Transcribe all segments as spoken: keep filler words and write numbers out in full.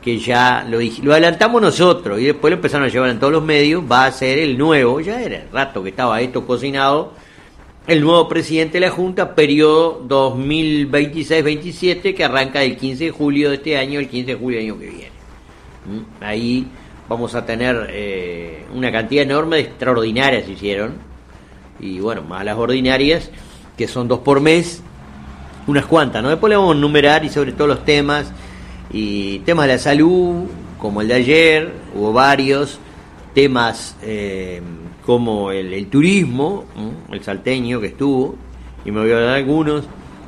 que ya lo, lo adelantamos nosotros y después lo empezaron a llevar en todos los medios, va a ser el nuevo, ya era el rato que estaba esto cocinado, el nuevo presidente de la Junta, periodo dos mil veintiséis veintisiete, que arranca el quince de julio de este año, el quince de julio del año que viene. ¿Mm? Ahí vamos a tener eh, una cantidad enorme de extraordinarias hicieron, y bueno, más las ordinarias, que son dos por mes, unas cuantas, ¿no? Después le vamos a enumerar y sobre todo los temas, y temas de la salud, como el de ayer, hubo varios, temas eh, como el, el turismo, ¿eh? El salteño que estuvo, y me voy a hablar de algunos,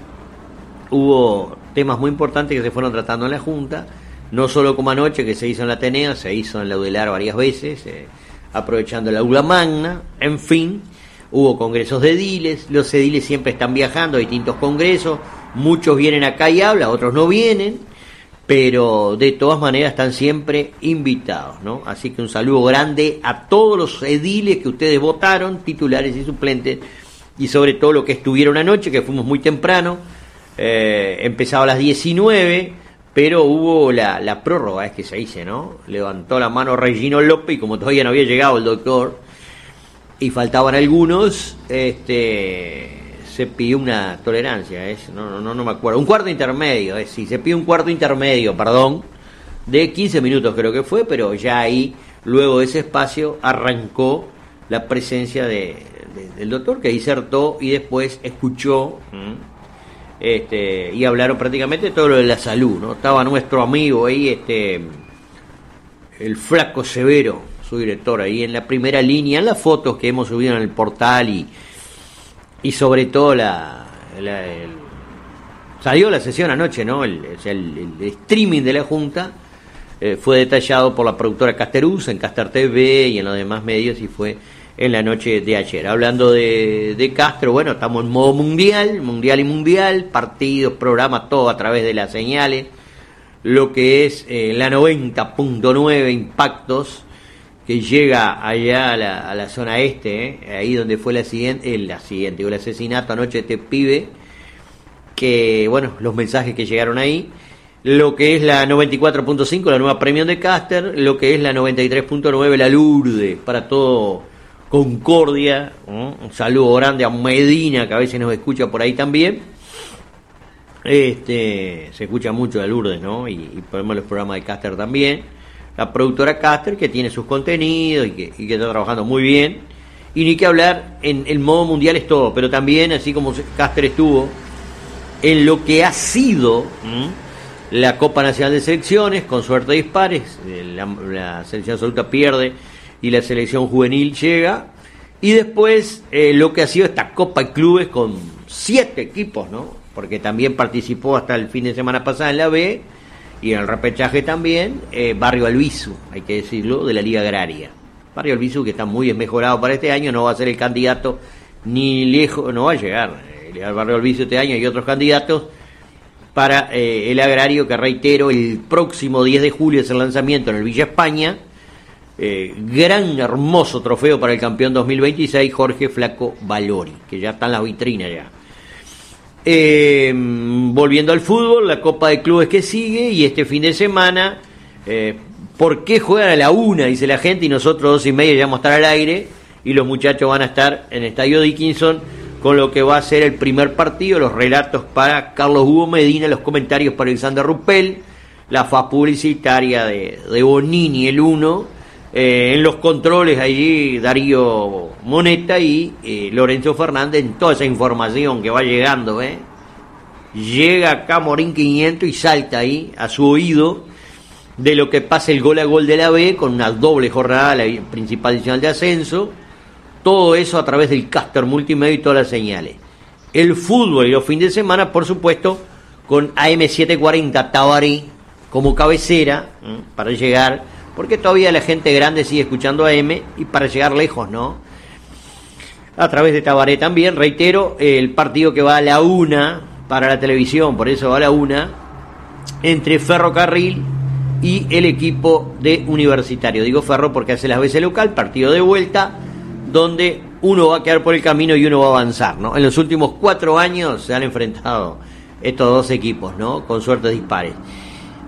hubo temas muy importantes que se fueron tratando en la Junta, no solo como anoche que se hizo en la Ateneo, se hizo en la Udelar varias veces, eh, aprovechando la aula magna, en fin, hubo congresos de ediles, los ediles siempre están viajando a distintos congresos, muchos vienen acá y hablan, otros no vienen, pero de todas maneras están siempre invitados, ¿no? Así que un saludo grande a todos los ediles que ustedes votaron, titulares y suplentes, y sobre todo los que estuvieron anoche, que fuimos muy temprano, eh, empezaba a las diecinueve, pero hubo la, la prórroga, es que se dice, ¿no? Levantó la mano Regino López, y como todavía no había llegado el doctor, y faltaban algunos, este... se pidió una tolerancia, ¿es? No, no, no me acuerdo, un cuarto intermedio, es sí, se pidió un cuarto intermedio, perdón, de quince minutos creo que fue, pero ya ahí, luego de ese espacio, arrancó la presencia de, de, del doctor, que disertó y después escuchó, ¿m? este y hablaron prácticamente todo lo de la salud, ¿no? Estaba nuestro amigo ahí, este el Flaco Severo, su director, ahí en la primera línea, en las fotos que hemos subido en el portal y Y sobre todo la, la el, salió la sesión anoche, ¿no? El, el, el streaming de la Junta eh, fue detallado por la productora Casteruz en Caster T V y en los demás medios, y fue en la noche de ayer. Hablando de, de Castro, bueno, estamos en modo mundial, mundial y mundial, partidos, programas, todo a través de las señales, lo que es eh, la noventa punto nueve Impactos, que llega allá a la, a la zona este, ¿eh? Ahí donde fue el accidente, el accidente, o el asesinato anoche de este pibe, que, bueno, los mensajes que llegaron ahí, lo que es la noventa y cuatro punto cinco, la nueva Premium de Caster, lo que es la noventa y tres punto nueve, la Lourdes, para todo Concordia, ¿eh? Un saludo grande a Medina, que a veces nos escucha por ahí también, este se escucha mucho de Lourdes, ¿no? Y, y ponemos los programas de Caster también. La productora Caster, que tiene sus contenidos y que, y que está trabajando muy bien, y ni que hablar, en el modo mundial es todo, pero también, así como Caster estuvo en lo que ha sido ¿m? la Copa Nacional de Selecciones, con suerte de dispares, la, la selección absoluta pierde y la selección juvenil llega, y después eh, lo que ha sido esta Copa de Clubes con siete equipos, ¿no? Porque también participó hasta el fin de semana pasado en la B, y en el repechaje también, eh, Barrio Albizu, hay que decirlo, de la Liga Agraria. Barrio Albizu, que está muy mejorado para este año, no va a ser el candidato ni lejos, no va a llegar eh, al Barrio Albizu este año, y otros candidatos para eh, el agrario, que reitero, el próximo diez de julio es el lanzamiento en el Villa España, eh, gran hermoso trofeo para el campeón dos mil veintiséis, Jorge Flaco Valori, que ya está en la vitrina ya. Eh, volviendo al fútbol, la Copa de Clubes que sigue, y este fin de semana, eh, ¿por qué juegan a la una? Dice la gente, y nosotros dos y media ya vamos a estar al aire, y los muchachos van a estar en el Estadio Dickinson, con lo que va a ser el primer partido, los relatos para Carlos Hugo Medina, los comentarios para Alexander Ruppel, la faz publicitaria de, de Bonini, el uno, eh, en los controles allí Darío Moneta y eh, Lorenzo Fernández, en toda esa información que va llegando, ¿eh? Llega acá Morín quinientos y salta ahí a su oído de lo que pasa el gol a gol de la B, con una doble jornada, la principal adicional de ascenso, todo eso a través del Caster Multimedia y todas las señales. El fútbol y los fines de semana, por supuesto, con A M setecientos cuarenta Tabaré como cabecera, ¿eh? Para llegar, porque todavía la gente grande sigue escuchando A M, y para llegar lejos, ¿no? A través de Tabaré también, reitero, el partido que va a la una para la televisión, por eso va a la una, entre Ferrocarril y el equipo de Universitario. Digo Ferro porque hace las veces local, partido de vuelta, donde uno va a quedar por el camino y uno va a avanzar, ¿no? En los últimos cuatro años se han enfrentado estos dos equipos, ¿no? Con suertes dispares.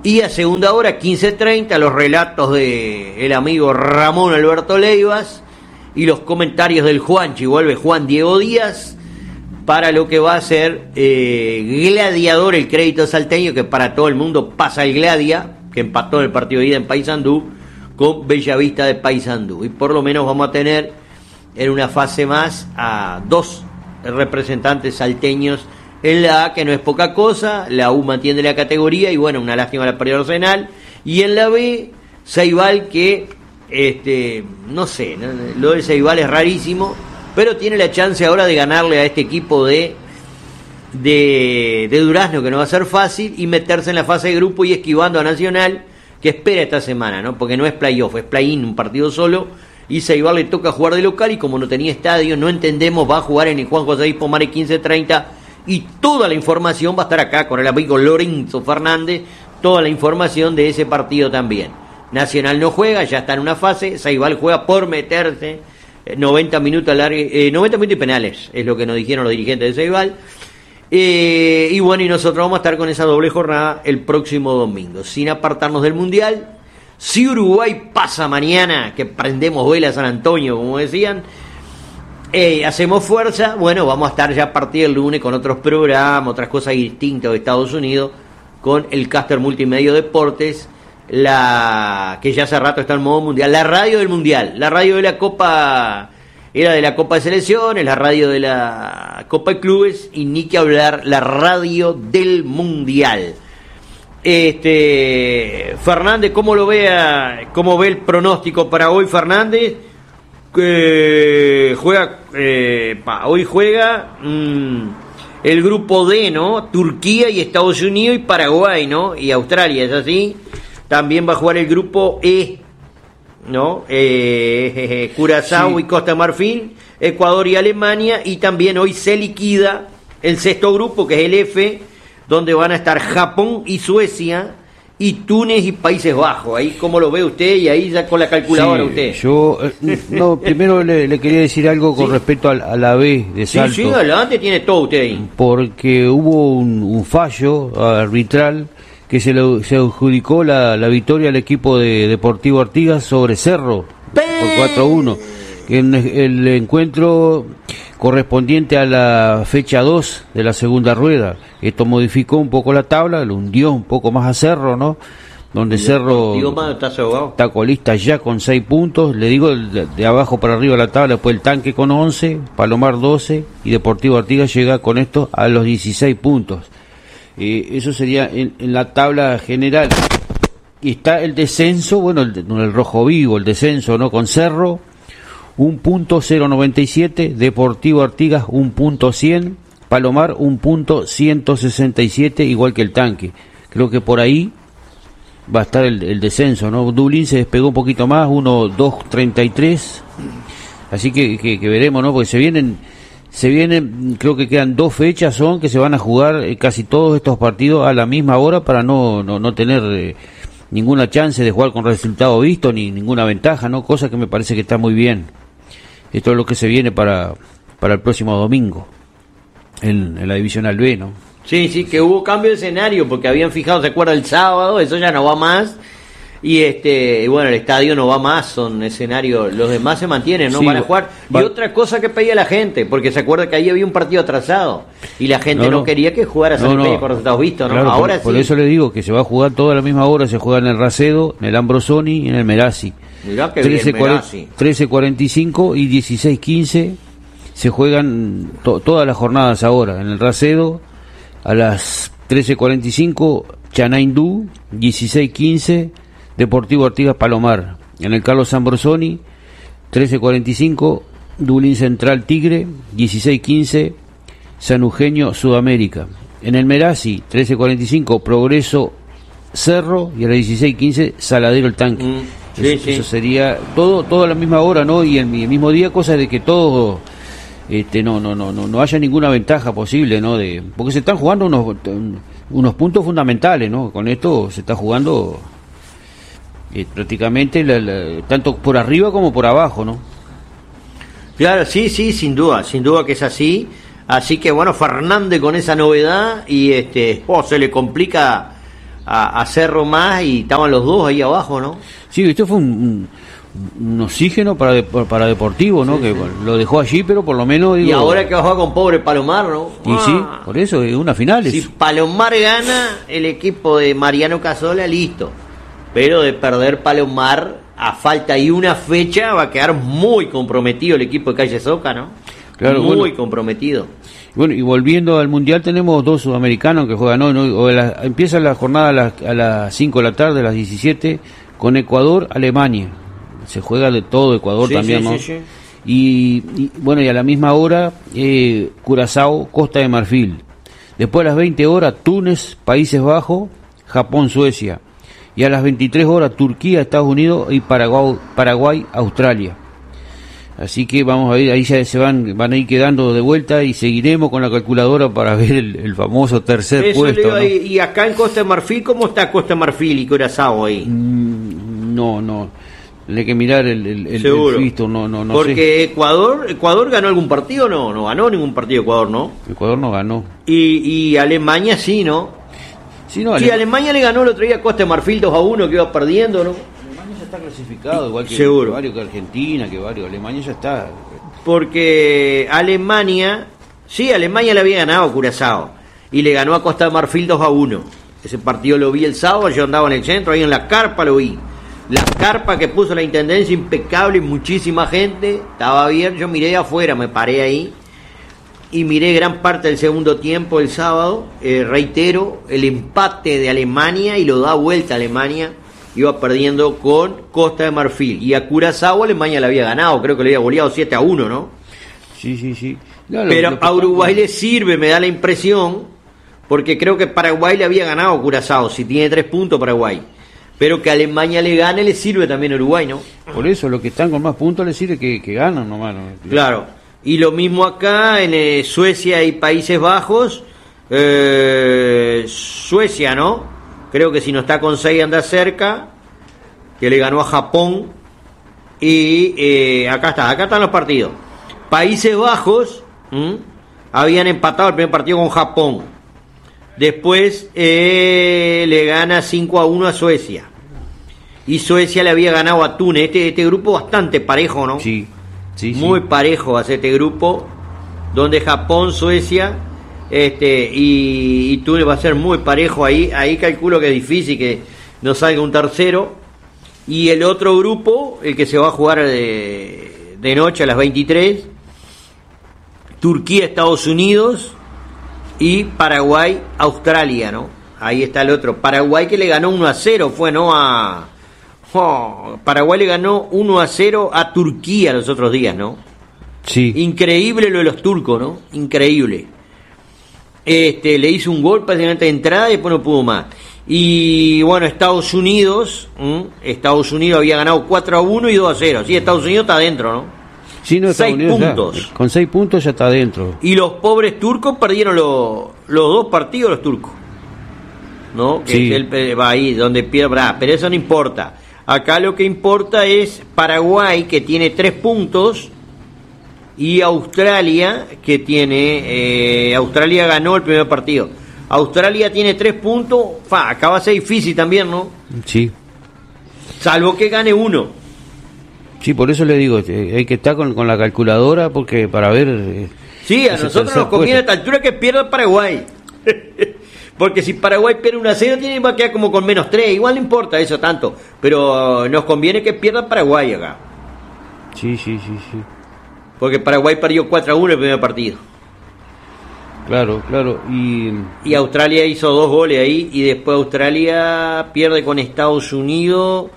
Y a segunda hora, quince treinta, los relatos de el amigo Ramón Alberto Leivas y los comentarios del Juanchi. Vuelve Juan Diego Díaz para lo que va a ser eh, Gladiador, el crédito salteño, que para todo el mundo pasa el Gladia, que empató en el partido de ida en Paysandú, con Bellavista de Paysandú. Y por lo menos vamos a tener en una fase más a dos representantes salteños en la A, que no es poca cosa. La U mantiene la categoría y bueno, una lástima la pérdida de Arsenal. Y en la B, Ceibal, que este no sé, ¿no? Lo de Ceibal es rarísimo, pero tiene la chance ahora de ganarle a este equipo de de, de Durazno, que no va a ser fácil, y meterse en la fase de grupo y esquivando a Nacional, que espera esta semana, ¿no? Porque no es playoff, es play-in, un partido solo, y Ceibal le toca jugar de local, y como no tenía estadio, no entendemos, va a jugar en el Juan José Pomare quince treinta, y toda la información va a estar acá con el amigo Lorenzo Fernández, toda la información de ese partido también. Nacional no juega, ya está en una fase, Ceibal juega por meterse, eh, noventa minutos largue, eh, noventa minutos y penales, es lo que nos dijeron los dirigentes de Ceibal. Eh, y bueno, y nosotros vamos a estar con esa doble jornada el próximo domingo, sin apartarnos del Mundial. Si Uruguay pasa mañana, que prendemos vela a San Antonio, como decían, eh, hacemos fuerza, bueno, vamos a estar ya a partir del lunes con otros programas, otras cosas distintas de Estados Unidos, con el Caster Multimedia Deportes, la que ya hace rato está en modo mundial, la radio del Mundial, la radio de la Copa, era de la Copa de Selecciones, la radio de la Copa de Clubes, y ni que hablar, la radio del Mundial. Este Fernández, ¿cómo lo vea, cómo ve el pronóstico para hoy, Fernández? Que juega, eh, pa, hoy juega mmm, el grupo D, ¿no? Turquía y Estados Unidos y Paraguay, ¿no? Y Australia, ¿es así? También va a jugar el grupo E, ¿no? Eh, eh, Curazao sí. Y Costa de Marfil, Ecuador y Alemania, y también hoy se liquida el sexto grupo, que es el F, donde van a estar Japón y Suecia, y Túnez y Países Bajos. Ahí, ¿cómo lo ve usted? Y ahí ya con la calculadora sí, usted. Yo, eh, no, primero le, le quería decir algo con sí. respecto a, a la B de Salto. Sí, sí, adelante, tiene todo usted ahí. Porque hubo un, un fallo arbitral que se, lo, se adjudicó la, la victoria al equipo de Deportivo Artigas sobre Cerro, por cuatro a uno. En el encuentro correspondiente a la fecha dos de la segunda rueda. Esto modificó un poco la tabla, lo hundió un poco más a Cerro, ¿no? Donde Cerro está, está colista ya con seis puntos. Le digo de, de abajo para arriba de la tabla, después el Tanque con once, Palomar doce, y Deportivo Artigas llega con esto a los dieciséis puntos. Eh, eso sería en, en la tabla general. Y está el descenso, bueno, el, el rojo vivo, el descenso, ¿no? Con Cerro un punto cero noventa y siete, Deportivo Artigas un punto cien, Palomar un punto ciento sesenta y siete, igual que el Tanque. Creo que por ahí va a estar el, el descenso, ¿no? Dublín se despegó un poquito más, uno dos treinta y tres, así que, que, que veremos, ¿no? Porque se vienen, se vienen, creo que quedan dos fechas, son que se van a jugar eh, casi todos estos partidos a la misma hora para no, no, no tener eh, ninguna chance de jugar con resultado visto, ni ninguna ventaja, ¿no? Cosa que me parece que está muy bien. Esto es lo que se viene para, para el próximo domingo en, en la Divisional B, ¿no? Sí, sí, que hubo cambio de escenario porque habían fijado, ¿se acuerda? El sábado, eso ya no va más. Y este, bueno, el estadio no va más, son escenarios, los demás se mantienen, no sí, van a jugar. Va. Y otra cosa que pedía la gente, porque se acuerda que ahí había un partido atrasado y la gente no, no, no quería que jugara San no, no. con resultados vistos, ¿no? Claro, ahora por, sí. Por eso le digo que se va a jugar toda la misma hora, se juega en el Racedo, en el Ambrosoni y en el Merasi. Mirá que bien, Merasi. trece cuarenta y cinco y dieciséis quince se juegan to, todas las jornadas ahora. En el Racedo a las trece cuarenta y cinco Chanaindú, dieciséis quince Deportivo Artigas Palomar. En el Carlos Ambrosoni trece cuarenta y cinco Dublín Central Tigre, dieciséis quince San Eugenio Sudamérica. En el Merasi trece cuarenta y cinco Progreso Cerro, y a las dieciséis quince Saladero el Tanque. Mm. Sí, eso, sí. Eso sería todo todo a la misma hora, ¿no? Y el, el mismo día, cosa de que todo este no no no no no haya ninguna ventaja posible, ¿no? De porque se están jugando unos unos puntos fundamentales, ¿no? Con esto se está jugando eh, prácticamente la, la, tanto por arriba como por abajo, ¿no? Claro, sí, sí, sin duda, sin duda que es así. Así que bueno, Fernández con esa novedad y este, oh, se le complica a, a Cerro más y estaban los dos ahí abajo, ¿no? Sí, esto fue un, un, un oxígeno para de, para Deportivo, ¿no? Sí, que sí. Lo dejó allí, pero por lo menos... Digo, y ahora que va a jugar con pobre Palomar, ¿no? Y ah, sí, por eso, es una final. Si Palomar gana, el equipo de Mariano Cazorla, listo. Pero de perder Palomar, a falta de una fecha, va a quedar muy comprometido el equipo de Calle Soca, ¿no? Claro, muy bueno, comprometido. Bueno, y volviendo al Mundial, tenemos dos sudamericanos que juegan hoy, ¿no? O la, empieza la jornada a las, a las cinco de la tarde, a las diecisiete, con Ecuador, Alemania. Se juega de todo Ecuador, sí, también, sí, ¿no? Sí, sí. Y, y bueno, y a la misma hora, eh, Curazao, Costa de Marfil. Después a las veinte horas, Túnez, Países Bajos, Japón, Suecia. Y a las veintitrés horas, Turquía, Estados Unidos y Paraguay, Paraguay, Australia. Así que vamos a ir, ahí ya se van van a ir quedando de vuelta y seguiremos con la calculadora para ver el, el famoso tercer Eso puesto, ¿no? y, y acá en Costa de Marfil, ¿cómo está Costa de Marfil y Curazao ahí? Mm, no, no. Hay que mirar el, el, el, el visto, no, no, no Porque sé. Ecuador, ¿Ecuador ganó algún partido? No, no ganó ningún partido Ecuador, ¿no? Ecuador no ganó. Y, y Alemania sí, ¿no? Sí, no, sí Ale... Alemania le ganó el otro día a Costa de Marfil dos a uno, que iba perdiendo, ¿no? Alemania ya está clasificado, igual que, Seguro. que varios, que Argentina, que varios. Alemania ya está. Porque Alemania, sí, Alemania le había ganado a Curazao y le ganó a Costa de Marfil dos a uno. Ese partido lo vi el sábado, yo andaba en el centro, ahí en la carpa lo vi. La carpa que puso la intendencia, impecable, muchísima gente, estaba bien, yo miré de afuera, me paré ahí y miré gran parte del segundo tiempo el sábado. Eh, reitero, el empate de Alemania y lo da vuelta a Alemania, iba perdiendo con Costa de Marfil, y a Curazao Alemania le había ganado, creo que le había goleado siete a uno, ¿no? Sí, sí, sí. No, lo, Pero lo a Uruguay le sirve, me da la impresión, porque creo que Paraguay le había ganado a Curazao, si tiene tres puntos Paraguay. Pero que Alemania le gane le sirve también a Uruguay, ¿no? Por eso, los que están con más puntos les sirve que, que ganan nomás, ¿no? Claro, y lo mismo acá en eh, Suecia y Países Bajos. eh, Suecia, ¿no? Creo que si no está con seis anda cerca, que le ganó a Japón. Y eh, acá está, acá están los partidos. Países Bajos ¿m? habían empatado el primer partido con Japón. Después eh, le gana cinco a uno a Suecia. Y Suecia le había ganado a Túnez. Este, este grupo bastante parejo, ¿no? Sí, sí, Muy sí. parejo va a ser este grupo, donde Japón, Suecia este y, y Túnez va a ser muy parejo. Ahí, ahí calculo que es difícil que no salga un tercero. Y el otro grupo, el que se va a jugar de, de noche a las veintitrés, Turquía, Estados Unidos y Paraguay, Australia, ¿no? Ahí está el otro. Paraguay que le ganó uno a cero, fue, ¿no? A oh, Paraguay le ganó uno a cero a Turquía los otros días, ¿no? Sí. Increíble lo de los turcos, ¿no? Increíble. Este, le hizo un gol prácticamente de entrada y después no pudo más. Y bueno, Estados Unidos, ¿m? Estados Unidos había ganado cuatro a uno y dos a cero. Sí, Estados Unidos está adentro, ¿no? Sí, no, seis puntos. Ya, con seis puntos ya está adentro. Y los pobres turcos perdieron los, los dos partidos, los turcos, ¿no? Que sí. es el, va ahí donde pierde, pero eso no importa. Acá lo que importa es Paraguay, que tiene tres puntos, y Australia, que tiene... Eh, Australia ganó el primer partido. Australia tiene tres puntos. Fa, acá va a ser difícil también, ¿no? Sí. Salvo que gane uno. Sí, por eso le digo, hay que estar con, con la calculadora, porque para ver... Eh, sí, a nosotros nos conviene a esta altura que pierda Paraguay. Porque si Paraguay pierde uno a cero, tiene va a quedar como con menos tres. Igual no importa eso tanto, pero uh, nos conviene que pierda Paraguay acá. Sí, sí, sí, sí. Porque Paraguay perdió cuatro a uno el primer partido. Claro, claro. Y, y Australia hizo dos goles ahí, y después Australia pierde con Estados Unidos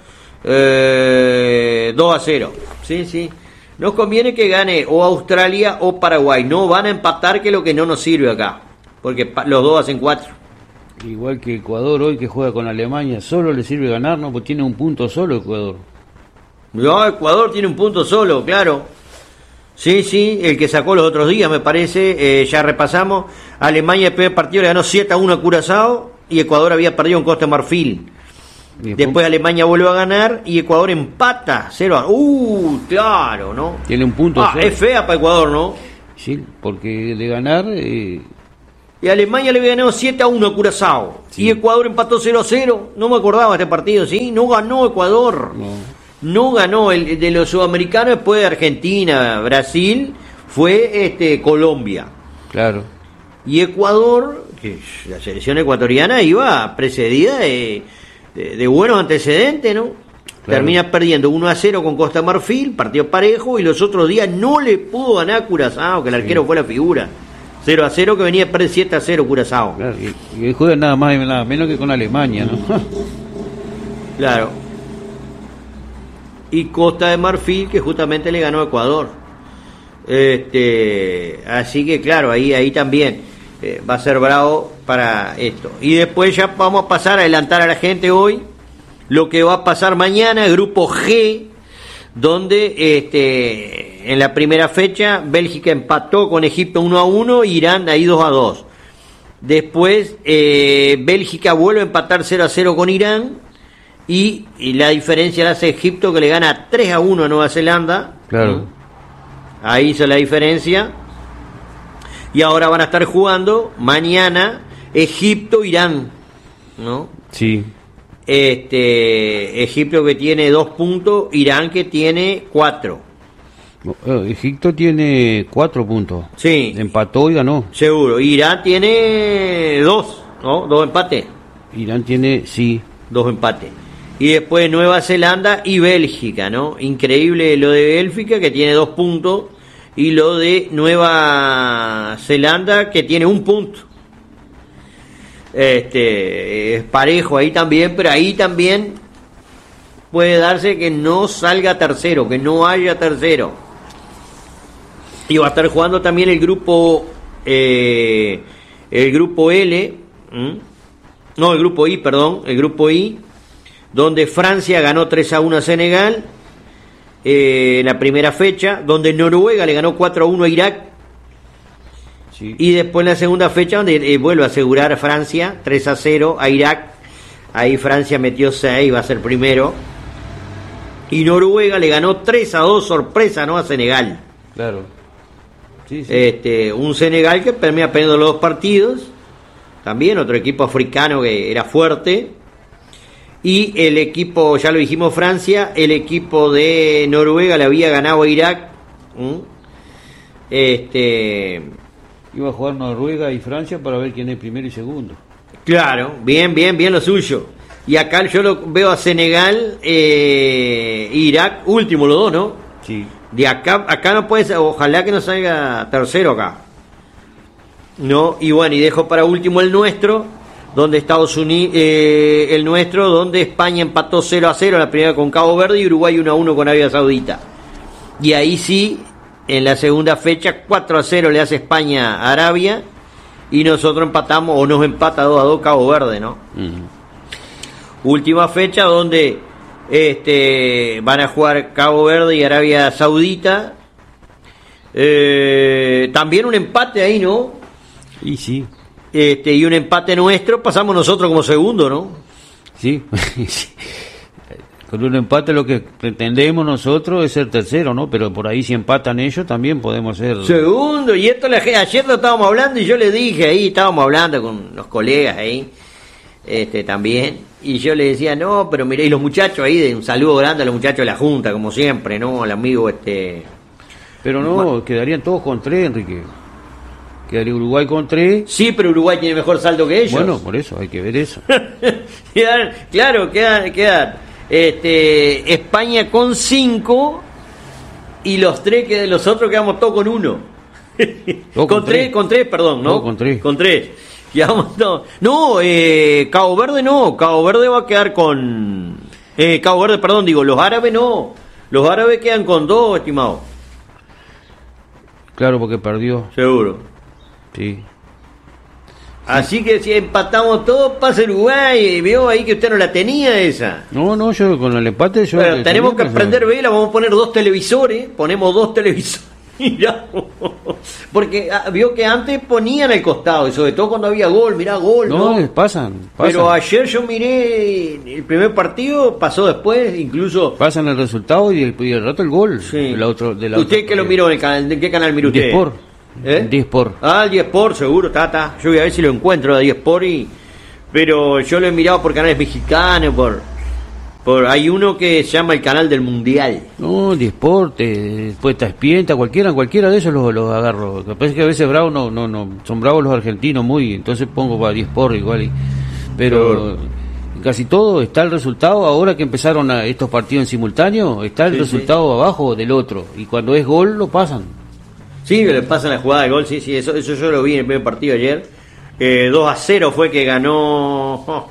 eh, dos a cero. Sí, sí. Nos conviene que gane o Australia o Paraguay. No van a empatar, que es lo que no nos sirve acá, porque los dos hacen cuatro. Igual que Ecuador hoy, que juega con Alemania, solo le sirve ganar, ¿no? Porque tiene un punto solo Ecuador. No, Ecuador tiene un punto solo, claro. Sí, sí, el que sacó los otros días, me parece. Eh, ya repasamos. Alemania, el primer partido, le ganó siete a uno a Curazao, y Ecuador había perdido en Costa de Marfil. Después, después Alemania vuelve a ganar y Ecuador empata cero a... Uh, claro, ¿no? Tiene un punto ah, solo. Es fea para Ecuador, ¿no? Sí, porque de ganar... Eh... Y Alemania le había ganado siete a uno a Curazao. Sí. Y Ecuador empató cero a cero. No me acordaba de este partido, ¿sí? No ganó Ecuador. No, no ganó. El de los sudamericanos después de Argentina, Brasil, fue este Colombia. Claro. Y Ecuador, que la selección ecuatoriana iba precedida de, de, de buenos antecedentes, ¿no? Claro. Termina perdiendo uno a cero con Costa Marfil, partido parejo, y los otros días no le pudo ganar a Curazao, que el arquero sí. fue la figura. cero a cero, que venía a perder siete a cero Curazao. Claro, y, y juegan nada más y nada menos que con Alemania, ¿no? Claro. Y Costa de Marfil, que justamente le ganó a Ecuador. Este, así que claro, ahí, ahí también eh, va a ser bravo para esto. Y después ya vamos a pasar a adelantar a la gente hoy lo que va a pasar mañana, grupo G, donde este en la primera fecha Bélgica empató con Egipto uno a uno, Irán ahí dos a dos. Después eh, Bélgica vuelve a empatar cero a cero con Irán y, y la diferencia la hace Egipto, que le gana tres a uno a Nueva Zelanda. Claro. ¿Mm? Ahí hizo la diferencia. Y ahora van a estar jugando mañana Egipto-Irán, ¿no? Sí. Este, Egipto que tiene dos puntos, Irán que tiene cuatro. Egipto tiene cuatro puntos. Sí. Empató y ganó. Seguro. Irán tiene dos, ¿no? Dos empates. Irán tiene, sí. Dos empates. Y después Nueva Zelanda y Bélgica, ¿no? Increíble lo de Bélgica, que tiene dos puntos, y lo de Nueva Zelanda, que tiene un punto. Este, es parejo ahí también, pero ahí también puede darse que no salga tercero, que no haya tercero. Y va a estar jugando también el grupo eh, el grupo L, ¿m? no, el grupo I, perdón, el grupo I, donde Francia ganó tres a uno a Senegal eh, en la primera fecha, donde Noruega le ganó cuatro a uno a Irak. Sí. Y después en la segunda fecha, donde eh, vuelve a asegurar a Francia tres a cero a Irak. Ahí Francia metió seis, va a ser primero. Y Noruega le ganó tres a dos, sorpresa, ¿no? A Senegal. Claro. Sí, sí. Este, un Senegal que termina perdiendo los dos partidos. También otro equipo africano que era fuerte. Y el equipo, ya lo dijimos, Francia, el equipo de Noruega le había ganado a Irak. ¿Mm? Este... Iba a jugar Noruega y Francia para ver quién es primero y segundo. Claro, bien, bien, bien lo suyo. Y acá yo lo veo a Senegal, eh, Irak, último los dos, ¿no? Sí. De acá, acá no puede ser, ojalá que no salga tercero acá. No, y bueno, y dejo para último el nuestro, donde Estados Unidos, eh, el nuestro, donde España empató cero a cero la primera con Cabo Verde y Uruguay uno a uno con Arabia Saudita. Y ahí sí, en la segunda fecha, cuatro a cero le hace España a Arabia, y nosotros empatamos, o nos empata dos a dos Cabo Verde, ¿no? Uh-huh. Última fecha donde este van a jugar Cabo Verde y Arabia Saudita. Eh, también un empate ahí, ¿no? Y sí. Este, y un empate nuestro, pasamos nosotros como segundo, ¿no? Sí. Con un empate lo que pretendemos nosotros es ser tercero, ¿no? Pero por ahí si empatan ellos también podemos ser... Segundo, y esto la, ayer lo estábamos hablando y yo le dije ahí, estábamos hablando con los colegas ahí, este también, y yo le decía, no, pero mirá, y los muchachos ahí, de un saludo grande a los muchachos de la Junta, como siempre, ¿no? Al amigo este... Pero no, Ma... quedarían todos con tres, Enrique. Quedaría Uruguay con tres. Sí, pero Uruguay tiene mejor saldo que ellos. Bueno, por eso, hay que ver eso. quedan, claro, quedan... quedan Este, España con cinco y los tres que los otros quedamos todos con uno. con, con tres, tres, con tres, perdón, ¿no? no con tres. Con tres. Quedamos todos. No, eh, Cabo Verde no, Cabo Verde va a quedar con eh, Cabo Verde, perdón, digo, los árabes no. Los árabes quedan con dos, estimado. Claro, porque perdió. Seguro. Sí. Así que si empatamos todos, pasa Uruguay. Veo ahí que usted no la tenía esa. No, no, yo con el empate yo... Bueno, tenemos que prender vela, vamos a poner dos televisores, ponemos dos televisores. Mirá, porque ah, vio que antes ponían al costado, y sobre todo cuando había gol, mirá, gol, ¿no? No, pasan, pasan. Pero ayer yo miré el primer partido, pasó después, incluso... Pasan el resultado y el, y el rato el gol. Sí. De la otro, de la ¿Usted otra, qué lo miró? ¿En, el canal, ¿En qué canal miró usted? Desport. ¿Eh? Dispor. Ah, el Dispor, seguro, está, está. Yo voy a ver si lo encuentro, el Dispor, y... pero yo lo he mirado por canales mexicanos, por... por hay uno que se llama el canal del Mundial. No, Dispor, después está Espienta, cualquiera, cualquiera de esos los, los agarro. Lo que pasa es que a veces Bravo no, no, no, son bravos los argentinos muy, entonces pongo para Dispor igual. Y, pero en casi todo está el resultado, ahora que empezaron a, estos partidos en simultáneo, está el sí, resultado sí. abajo del otro, y cuando es gol lo pasan. Sí, le pasan la jugada de gol, sí, sí, eso, eso yo lo vi en el primer partido ayer. Eh, dos a cero fue que ganó... Oh,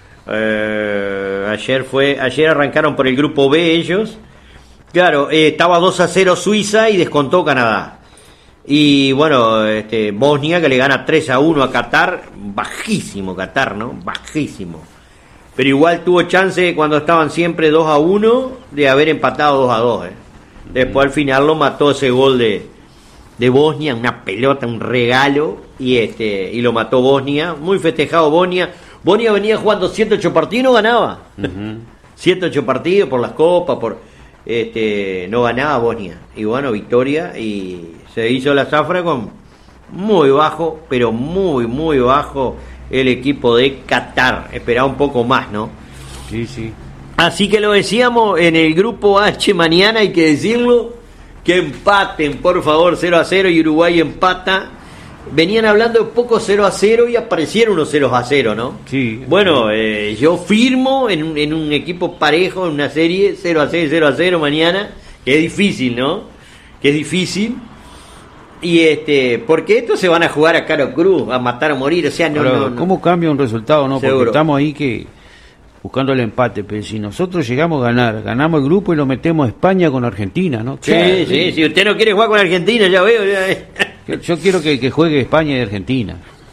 eh, ayer fue ayer arrancaron por el grupo B ellos. Claro, eh, estaba dos a cero Suiza y descontó Canadá. Y bueno, este, Bosnia que le gana tres a uno a Qatar, bajísimo Qatar, ¿no? Bajísimo. Pero igual tuvo chance cuando estaban siempre dos a uno de haber empatado dos a dos. Eh. Después al final lo mató ese gol de, de Bosnia, una pelota, un regalo, y este y lo mató Bosnia. Muy festejado Bosnia. Bosnia venía jugando ciento ocho partidos y no ganaba. Uh-huh. ciento ocho partidos por las copas, por este no ganaba Bosnia. Y bueno, victoria, y se hizo la zafra con muy bajo, pero muy, muy bajo el equipo de Qatar. Esperaba un poco más, ¿no? Sí, sí. Así que lo decíamos, en el grupo H mañana hay que decirlo, que empaten, por favor, cero a cero, y Uruguay empata. Venían hablando de poco cero a cero y aparecieron unos cero a cero, ¿no? Sí. Bueno, eh, yo firmo en, en un equipo parejo, en una serie, cero a cero, cero a cero mañana, que es difícil, ¿no? Que es difícil. Y este, porque estos se van a jugar a Caro Cruz, a matar o morir, o sea, no, Ahora, no, no. ¿cómo cambia un resultado, no? Seguro. Porque estamos ahí que buscando el empate, pero si nosotros llegamos a ganar, ganamos el grupo y lo metemos a España con Argentina, ¿no? Sí, claro, sí, sí, si usted no quiere jugar con Argentina, ya veo, ya. Yo quiero que, que juegue España y Argentina.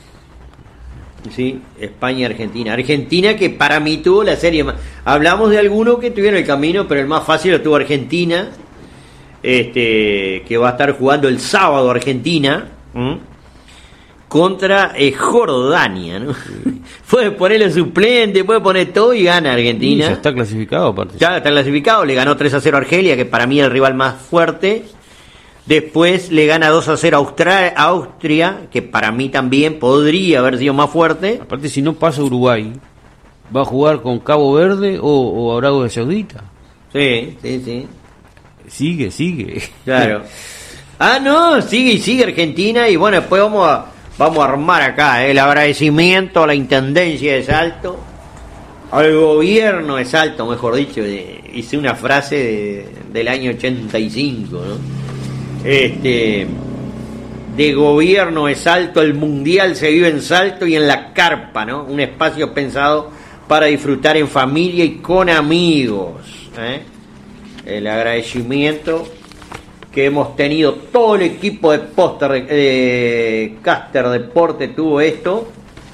Sí, España y Argentina. Argentina que para mí tuvo la serie más... Hablamos de algunos que tuvieron el camino, pero el más fácil lo tuvo Argentina, este que va a estar jugando el sábado Argentina, ¿m? contra eh, Jordania, ¿no? Sí. Puede ponerle suplente, puede poner todo y gana Argentina. Sí, ya está clasificado, aparte. Ya está clasificado, le ganó tres a cero a Argelia, que para mí es el rival más fuerte. Después le gana dos a cero a Austria, Austria, que para mí también podría haber sido más fuerte. Aparte, si no pasa Uruguay, ¿va a jugar con Cabo Verde o, o Arabia Saudita? Sí, sí, sí. Sigue, sigue. Claro. Ah, no, sigue y sigue Argentina, y bueno, después vamos a, vamos a armar acá eh, el agradecimiento a la Intendencia de Salto, al gobierno de Salto, mejor dicho, de, hice una frase de, del año ochenta y cinco, ¿no? Este, de gobierno de Salto, el mundial se vive en Salto y en la carpa, ¿no? Un espacio pensado para disfrutar en familia y con amigos, ¿eh? El agradecimiento que hemos tenido, todo el equipo de Póster, de Caster Deporte tuvo esto,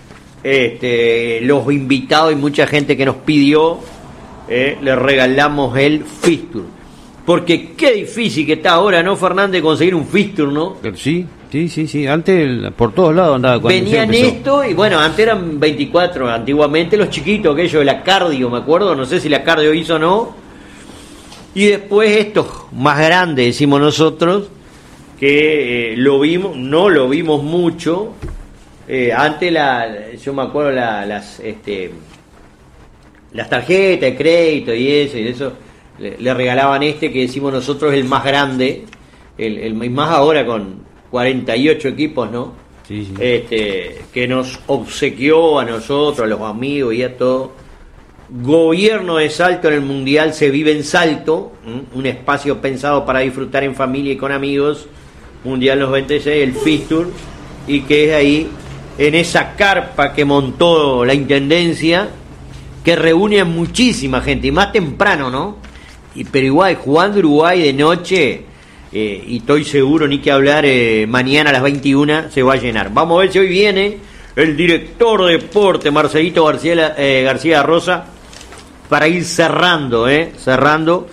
este, los invitados y mucha gente que nos pidió, eh, le regalamos el Fixture. Porque qué difícil que está ahora, ¿no, Fernández, conseguir un fixture, ¿no? Sí, sí, sí, sí. Antes por todos lados andaba. Venían esto, y bueno, antes eran veinticuatro, antiguamente los chiquitos, aquellos de la cardio, me acuerdo, no sé si la cardio hizo o no. Y después estos más grandes, decimos nosotros, que eh, lo vimos, no lo vimos mucho. Eh, antes, la, yo me acuerdo la, las, este, las tarjetas de crédito y eso, y eso. Le regalaban este que decimos nosotros el más grande, el, el más ahora con cuarenta y ocho equipos, ¿no? Sí, sí. Este, que nos obsequió a nosotros, a los amigos y a todo. Gobierno de Salto en el Mundial se vive en Salto, ¿m? Un espacio pensado para disfrutar en familia y con amigos. Mundial noventa y seis, el Fixture, y que es ahí, en esa carpa que montó la Intendencia, que reúne a muchísima gente, y más temprano, ¿no? Y, pero igual, jugando Uruguay de noche, eh, y estoy seguro, ni que hablar, eh, mañana a las veintiuna se va a llenar. Vamos a ver si hoy viene el director de deporte, Marcelito García, eh, García Rosa, para ir cerrando, eh, cerrando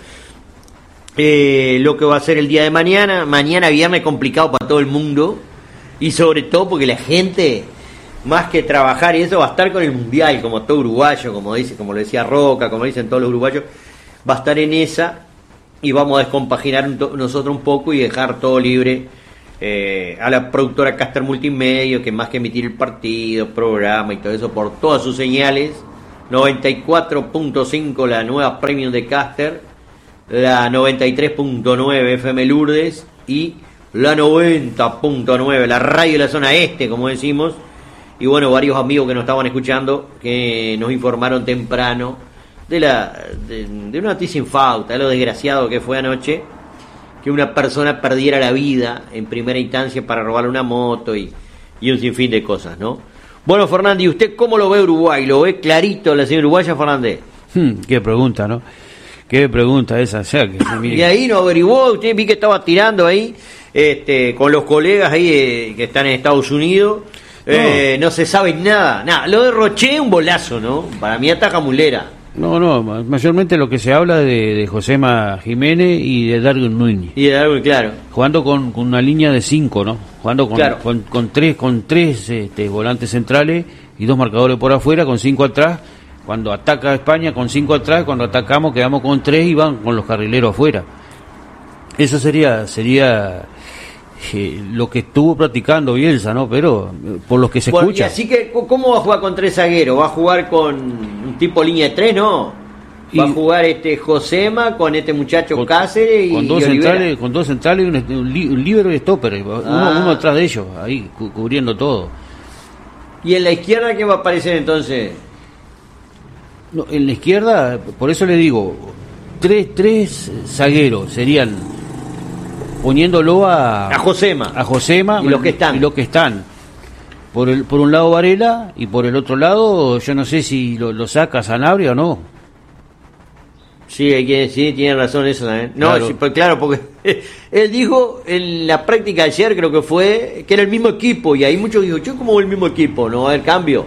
eh, lo que va a ser el día de mañana. Mañana viernes complicado para todo el mundo, y sobre todo porque la gente, más que trabajar y eso, va a estar con el Mundial, como todo uruguayo, como dice, como lo decía Roca, como dicen todos los uruguayos. Va a estar en esa, y vamos a descompaginar nosotros un poco y dejar todo libre eh, a la productora Caster Multimedia, que más que emitir el partido, programa y todo eso, por todas sus señales, noventa y cuatro punto cinco la nueva Premium de Caster, la noventa y tres punto nueve F M Lourdes y la noventa punto nueve, la radio de la zona este, como decimos. Y bueno, varios amigos que nos estaban escuchando, que nos informaron temprano de la de, de una noticia infausta, de lo desgraciado que fue anoche, que una persona perdiera la vida en primera instancia para robarle una moto y, y un sinfín de cosas, ¿no? Bueno, Fernández, ¿y usted cómo lo ve Uruguay? ¿Lo ve clarito la señora uruguaya, Fernández? Hmm, qué pregunta, ¿no? Qué pregunta esa, o sea, que, mire. Y ahí no averiguó, usted vi que estaba tirando ahí este con los colegas ahí eh, que están en Estados Unidos. Eh, no. no se sabe nada, nada. Lo de Roché un bolazo, ¿no? Para mí ataca Mulera. No, no, mayormente lo que se habla de, de Josema Jiménez y de Darwin Núñez. Y de Darwin, claro. Jugando con, con una línea de cinco, ¿no? Jugando con, claro. con, con tres, con tres este, volantes centrales y dos marcadores por afuera, con cinco atrás. Cuando ataca España, con cinco atrás. Cuando atacamos, quedamos con tres y van con los carrileros afuera. Eso sería... sería Eh, lo que estuvo practicando Bielsa, ¿no? Pero eh, por lo que se bueno, escucha. Y así que, ¿cómo va a jugar con tres zagueros? ¿Va a jugar con un tipo línea de tres, no? Va y, a jugar este Josema con este muchacho con, Cáceres y, con dos y centrales, con dos centrales y un, un, un líbero y stopper, uno, ah. uno atrás de ellos, ahí cu cubriendo todo. ¿Y en la izquierda qué va a aparecer entonces? No, en la izquierda, por eso le digo, tres, tres zagueros serían poniéndolo a a Josema, a Josema y los que están, y los que están por el por un lado Varela y por el otro lado yo no sé si lo, lo saca Sanabria o no. Sí, hay que sí, tiene razón eso también. No, claro, sí, pues, claro porque él dijo en la práctica ayer creo que fue que era el mismo equipo y ahí muchos dijo, yo como el mismo equipo, no va a haber cambio.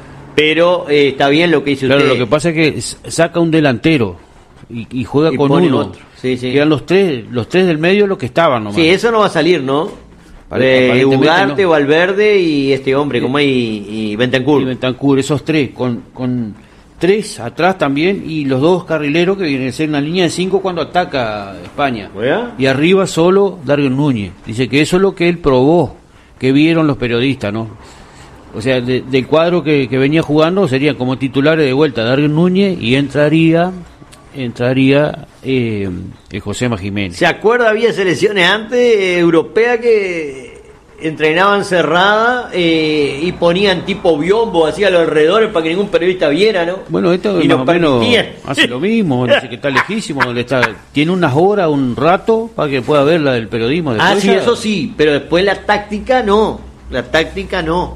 Pero eh, está bien lo que dice claro, usted. Claro, lo que pasa es que saca un delantero y, y juega y con uno. Otro. Sí, sí. Quedan los tres, los tres del medio los que estaban nomás. Sí, eso no va a salir, ¿no? Eh, Ugarte, no. Valverde y este hombre, como hay y Bentancur. Y Bentancur, esos tres, con, con tres atrás también y los dos carrileros que vienen a ser una línea de cinco cuando ataca España. ¿Vea? Y arriba solo Darwin Núñez. Dice que eso es lo que él probó, que vieron los periodistas, ¿no? O sea, de, del cuadro que, que venía jugando serían como titulares de vuelta Darwin Núñez y entraría... entraría eh, el Josema Jiménez. ¿Se acuerda? Había selecciones antes eh, europeas que entrenaban cerrada eh, y ponían tipo biombo hacia los alrededores para que ningún periodista viera, ¿no? Bueno, esto y más o menos hace lo mismo, dice que está lejísimo, donde está, tiene unas horas, un rato para que pueda ver la del periodismo. Ah, sí, ya... eso sí, pero después la táctica no, la táctica no.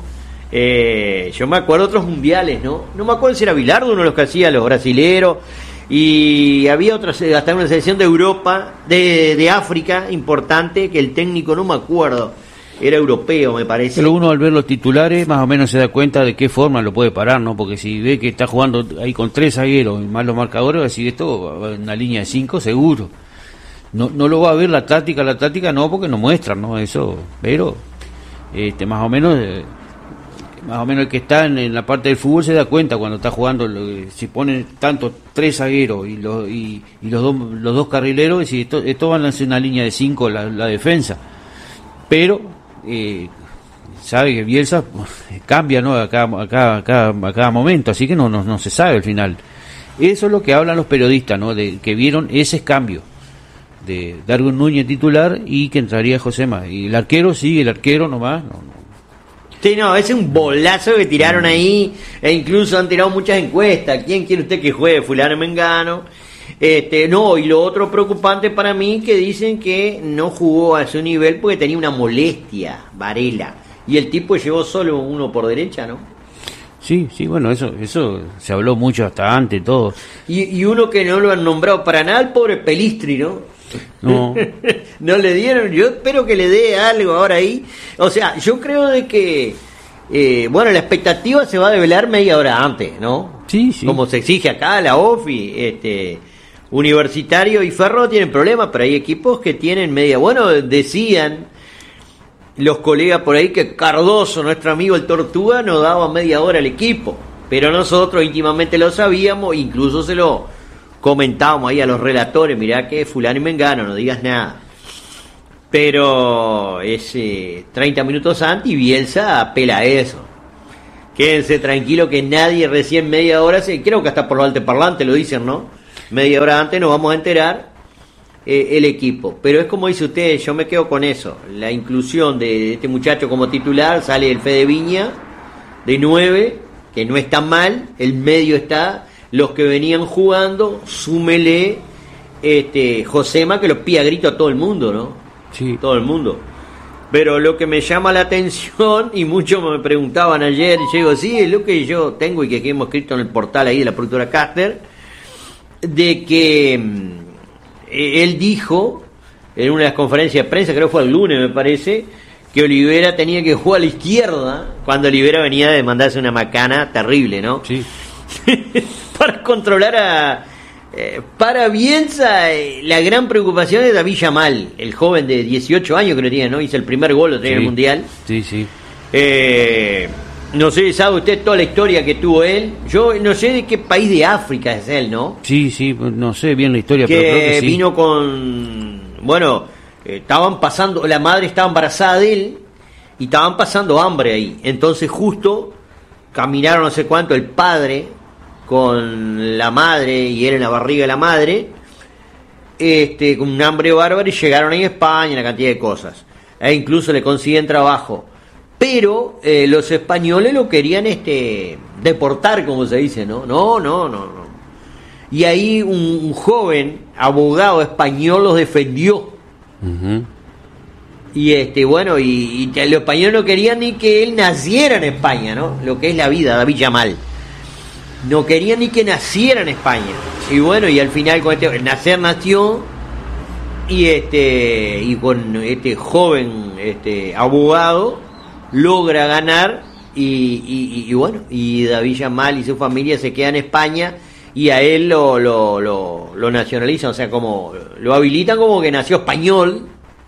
Eh, yo me acuerdo de otros mundiales, ¿no? No me acuerdo si era Bilardo uno de los que hacía, los brasileros. Y había otra, hasta una selección de Europa, de, de África, importante, que el técnico, no me acuerdo, era europeo, me parece. Pero uno al ver los titulares, más o menos se da cuenta de qué forma lo puede parar, ¿no? Porque si ve que está jugando ahí con tres zagueros y más los marcadores, va a decir esto, una línea de cinco, seguro. No no lo va a ver la táctica, la táctica no, porque no muestran, ¿no? Eso, pero, este más o menos... Eh, más o menos el que está en, en la parte del fútbol se da cuenta cuando está jugando, lo, si ponen tanto tres zagueros y los y, y los dos los dos carrileros, y si esto, esto van a hacer una línea de cinco la, la defensa, pero eh, sabe que Bielsa cambia, ¿no? a cada, a cada, a cada, a cada momento, así que no, no no se sabe al final. Eso es lo que hablan los periodistas, ¿no? De que vieron ese cambio de Darwin Núñez titular y que entraría Josema, y el arquero sigue, el arquero nomás no, no. Sí, no, ese es un bolazo que tiraron ahí, e incluso han tirado muchas encuestas. ¿Quién quiere usted que juegue? Fulano Mengano. Este, no, y lo otro preocupante para mí, que dicen que no jugó a su nivel porque tenía una molestia, Varela. Y el tipo llevó solo uno por derecha, ¿no? Sí, sí, bueno, eso eso se habló mucho hasta antes, todo. Y, y uno que no lo han nombrado para nada, el pobre Pelistri, ¿no? No. No le dieron, yo espero que le dé algo ahora ahí. O sea, yo creo de que, eh, bueno, la expectativa se va a develar media hora antes, ¿no? Sí, sí. Como se exige acá, la O F I, este, Universitario y Ferro tienen problemas, pero hay equipos que tienen media. Bueno, decían los colegas por ahí que Cardoso, nuestro amigo el Tortuga, nos daba media hora al equipo, pero nosotros íntimamente lo sabíamos, incluso se lo comentábamos ahí a los relatores, mirá que fulano y mengano, no digas nada. pero es eh, treinta minutos antes y Bielsa apela a eso. Quédense tranquilo que nadie recién media hora, se, creo que hasta por los altoparlantes lo dicen, ¿no? Media hora antes nos vamos a enterar eh, el equipo. Pero es como dice usted, yo me quedo con eso. La inclusión de este muchacho como titular, sale el Fede Viña, de nueve, que no está mal, el medio está, los que venían jugando, súmele este Josema, que lo pide a grito a todo el mundo, ¿no? Sí. Todo el mundo. Pero lo que me llama la atención, y muchos me preguntaban ayer, y yo digo, sí, es lo que yo tengo y que aquí hemos escrito en el portal ahí de la productora Caster, de que eh, él dijo, en una de las conferencias de prensa, creo que fue el lunes me parece, que Olivera tenía que jugar a la izquierda, cuando Olivera venía de mandarse una macana terrible, ¿no? Sí. Para controlar a... Eh, para Bielsa, eh, la gran preocupación es David Yamal, el joven de dieciocho años que lo tiene, ¿no? Hizo el primer gol en sí, el Mundial. Sí, sí. Eh, no sé, ¿sabe usted toda la historia que tuvo él? Yo no sé de qué país de África es él, ¿no? Sí, sí, no sé bien la historia, que pero creo que sí. Vino con... Bueno, eh, estaban pasando... La madre estaba embarazada de él y estaban pasando hambre ahí. Entonces justo caminaron no sé cuánto el padre con la madre y él en la barriga de la madre, este, con un hambre bárbaro, y llegaron ahí a España, una cantidad de cosas. E incluso le consiguen trabajo. Pero eh, los españoles lo querían este deportar, como se dice, ¿no? No, no, no, no. Y ahí un, un joven abogado español los defendió. Uh-huh. Y este, bueno, y, y los españoles no querían ni que él naciera en España, ¿no? Lo que es la vida, David Yamal. No querían ni que naciera en España. Y bueno, y al final con este nacer nació, y este y con este joven este abogado logra ganar, y, y, y bueno, y David Yamal y su familia se quedan en España, y a él lo lo, lo, lo nacionalizan, o sea, como lo habilitan como que nació español.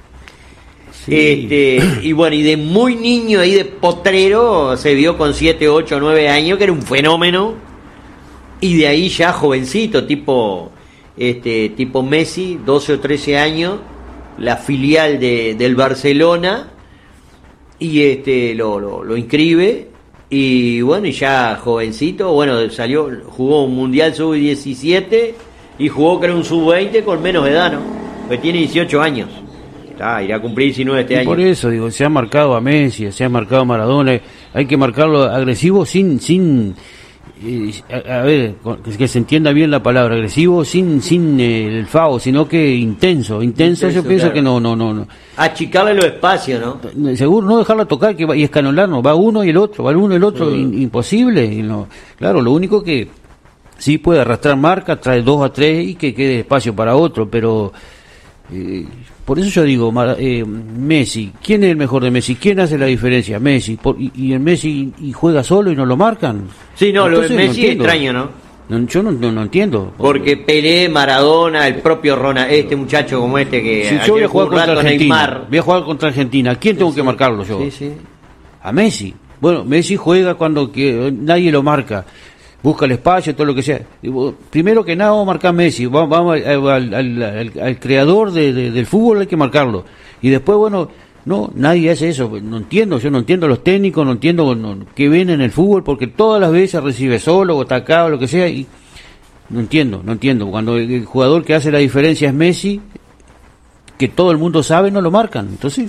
Sí. Este, y bueno, y de muy niño ahí de potrero se vio con siete, ocho, nueve años, que era un fenómeno. Y de ahí ya jovencito, tipo este tipo Messi, doce o trece años, la filial de, del Barcelona, y este lo, lo, lo inscribe, y bueno, y ya jovencito, bueno, salió, jugó un Mundial sub diecisiete y jugó creo un sub veinte con menos edad, ¿no? Pues tiene dieciocho años. Ah, irá a cumplir diecinueve este y año. Por eso digo, se ha marcado a Messi, se ha marcado a Maradona, hay que marcarlo agresivo sin sin A, a ver, que se entienda bien la palabra agresivo, sin sin el fao, sino que intenso, intenso, intenso yo pienso claro. que no, no, no, no. Achicarle los espacios, ¿no? Seguro, no dejarla tocar que va, y escanolarnos, va uno y el otro, va el uno y el otro, uh-huh. in, imposible. Y no, claro, lo único que sí puede arrastrar marca, trae dos a tres y que quede espacio para otro, pero eh, por eso yo digo, eh, Messi, ¿quién es el mejor de Messi? ¿Quién hace la diferencia? Messi, por, y, y el Messi y juega solo y no lo marcan. Sí, no, entonces, lo de Messi no es extraño, ¿no? no yo no, no, no entiendo. Porque Pelé, Maradona, el propio Ronald, este muchacho como este que... Si yo voy a jugar contra Argentina, Neymar. voy a jugar contra Argentina, ¿a quién tengo sí, que marcarlo yo? Sí, sí. A Messi. Bueno, Messi juega cuando que, nadie lo marca. Busca el espacio, todo lo que sea. Primero que nada vamos a marcar a Messi, vamos, vamos al, al, al, al creador de, de, del fútbol, hay que marcarlo. Y después, bueno, no, nadie hace eso. No entiendo, yo no entiendo a los técnicos, no entiendo no, qué ven en el fútbol, porque todas las veces recibe solo o atacado, lo que sea, y no entiendo, no entiendo. Cuando el, el jugador que hace la diferencia es Messi, que todo el mundo sabe, no lo marcan. Entonces...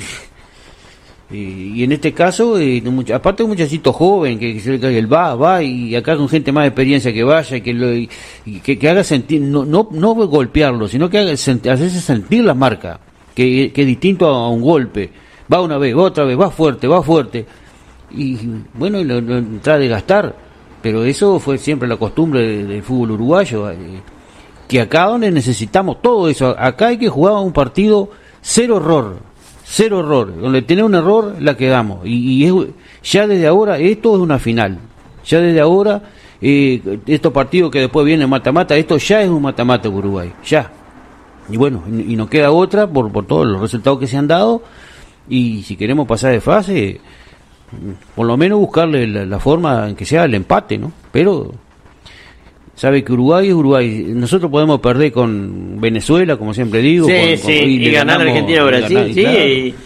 Y en este caso, eh, aparte de un muchachito joven que, que, que él va, va y acá con gente más de experiencia que vaya, que lo, y que, que haga sentir, no, no, no golpearlo, sino que haga sent, hacerse sentir la marca, que, que es distinto a, a un golpe. Va una vez, va otra vez, va fuerte, va fuerte. Y bueno, lo, lo entra a desgastar, pero eso fue siempre la costumbre del, del fútbol uruguayo, eh, que acá donde necesitamos todo eso, acá hay que jugar un partido cero error. Cero error, donde tiene un error la quedamos, y, y es, ya desde ahora esto es una final, ya desde ahora eh, estos partidos que después vienen mata-mata, esto ya es un mata-mata Uruguay, ya, y bueno, y, y nos queda otra por, por todos los resultados que se han dado, y si queremos pasar de fase, por lo menos buscarle la, la forma en que sea el empate, ¿no? Pero sabe que Uruguay es Uruguay. Nosotros podemos perder con Venezuela, como siempre digo. Sí, con, sí, con, y, y ganar Argentina o Brasil, ganar, sí. Claro. Y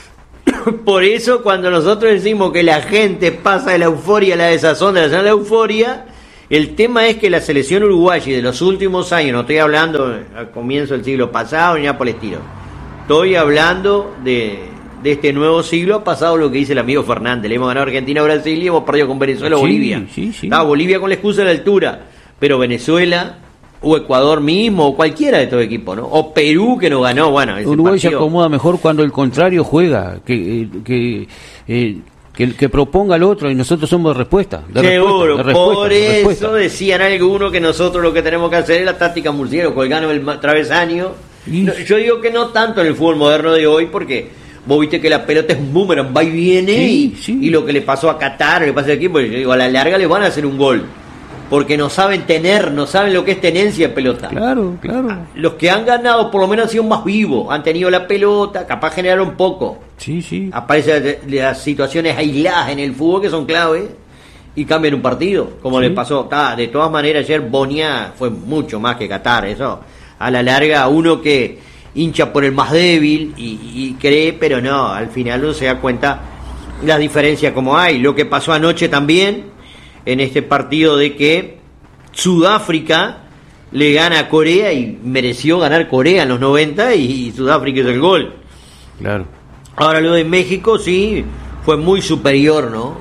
por eso cuando nosotros decimos que la gente pasa de la euforia a la desazón, de la desazón a la euforia, el tema es que la selección uruguaya de los últimos años, no estoy hablando al comienzo del siglo pasado ni nada por el estilo, estoy hablando de, de este nuevo siglo, ha pasado lo que dice el amigo Fernández, le hemos ganado a Argentina, Brasil y hemos perdido con Venezuela o sí, Bolivia. Sí, sí. Ah, Bolivia con la excusa de la altura, pero Venezuela o Ecuador mismo, o cualquiera de estos equipos, ¿no? O Perú que nos ganó, bueno. Ese Uruguay partido se acomoda mejor cuando el contrario juega, que que eh, que, que proponga al otro y nosotros somos de respuesta. De Seguro, respuesta, de respuesta, por de eso respuesta. decían algunos que nosotros lo que tenemos que hacer es la táctica murciélago, colgando el travesaño. No, yo digo que no tanto en el fútbol moderno de hoy, porque vos viste que la pelota es un boomerang, va y viene, sí, y, sí. y lo que le pasó a Qatar, lo que pasa aquí, pues yo digo, a la larga les van a hacer un gol. Porque no saben tener, no saben lo que es tenencia de pelota. Claro, claro. Los que han ganado por lo menos han sido más vivos, han tenido la pelota, capaz generaron poco. Sí, sí. Aparecen las situaciones aisladas en el fútbol que son clave y cambian un partido, como sí. le pasó. Ah, de todas maneras, ayer Bosnia fue mucho más que Qatar, eso. A la larga, uno que hincha por el más débil y, y cree, pero no, al final uno se da cuenta las diferencias como hay. Lo que pasó anoche también en este partido de que Sudáfrica le gana a Corea y mereció ganar Corea en los noventa y Sudáfrica hizo el gol. Claro. Ahora lo de México sí fue muy superior, ¿no?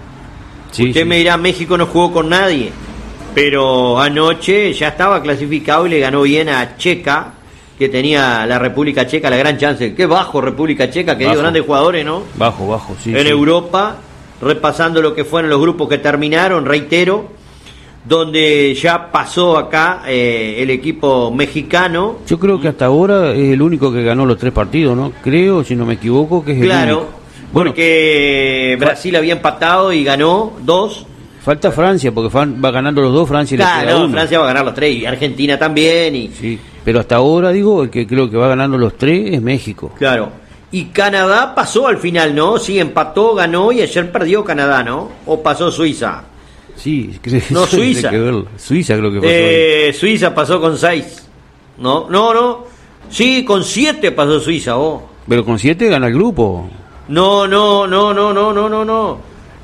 Sí, Usted sí. me dirá, México no jugó con nadie, pero anoche ya estaba clasificado y le ganó bien a Checa, que tenía la República Checa la gran chance. Qué bajo República Checa, que dio grandes jugadores, ¿no? Bajo, bajo, sí. En sí. Europa, repasando lo que fueron los grupos que terminaron, reitero, donde ya pasó acá eh, el equipo mexicano. Yo creo que hasta ahora es el único que ganó los tres partidos, ¿no? Creo, si no me equivoco, que es el claro, único. Bueno, porque Brasil había empatado y ganó dos. Falta Francia, porque va ganando los dos, Francia y claro, le queda uno. Francia va a ganar los tres, y Argentina también. Y... Sí, pero hasta ahora, digo, el que creo que va ganando los tres es México. Claro. Y Canadá pasó al final, ¿no? Sí, empató, ganó y ayer perdió Canadá, ¿no? ¿O pasó Suiza? Sí, creo que no, Suiza. Que verlo. Suiza creo que pasó. Eh, Suiza pasó con seis. No, no, no. Sí, con siete pasó Suiza, oh. Pero con siete gana el grupo. No, no, no, no, no, no, no, no.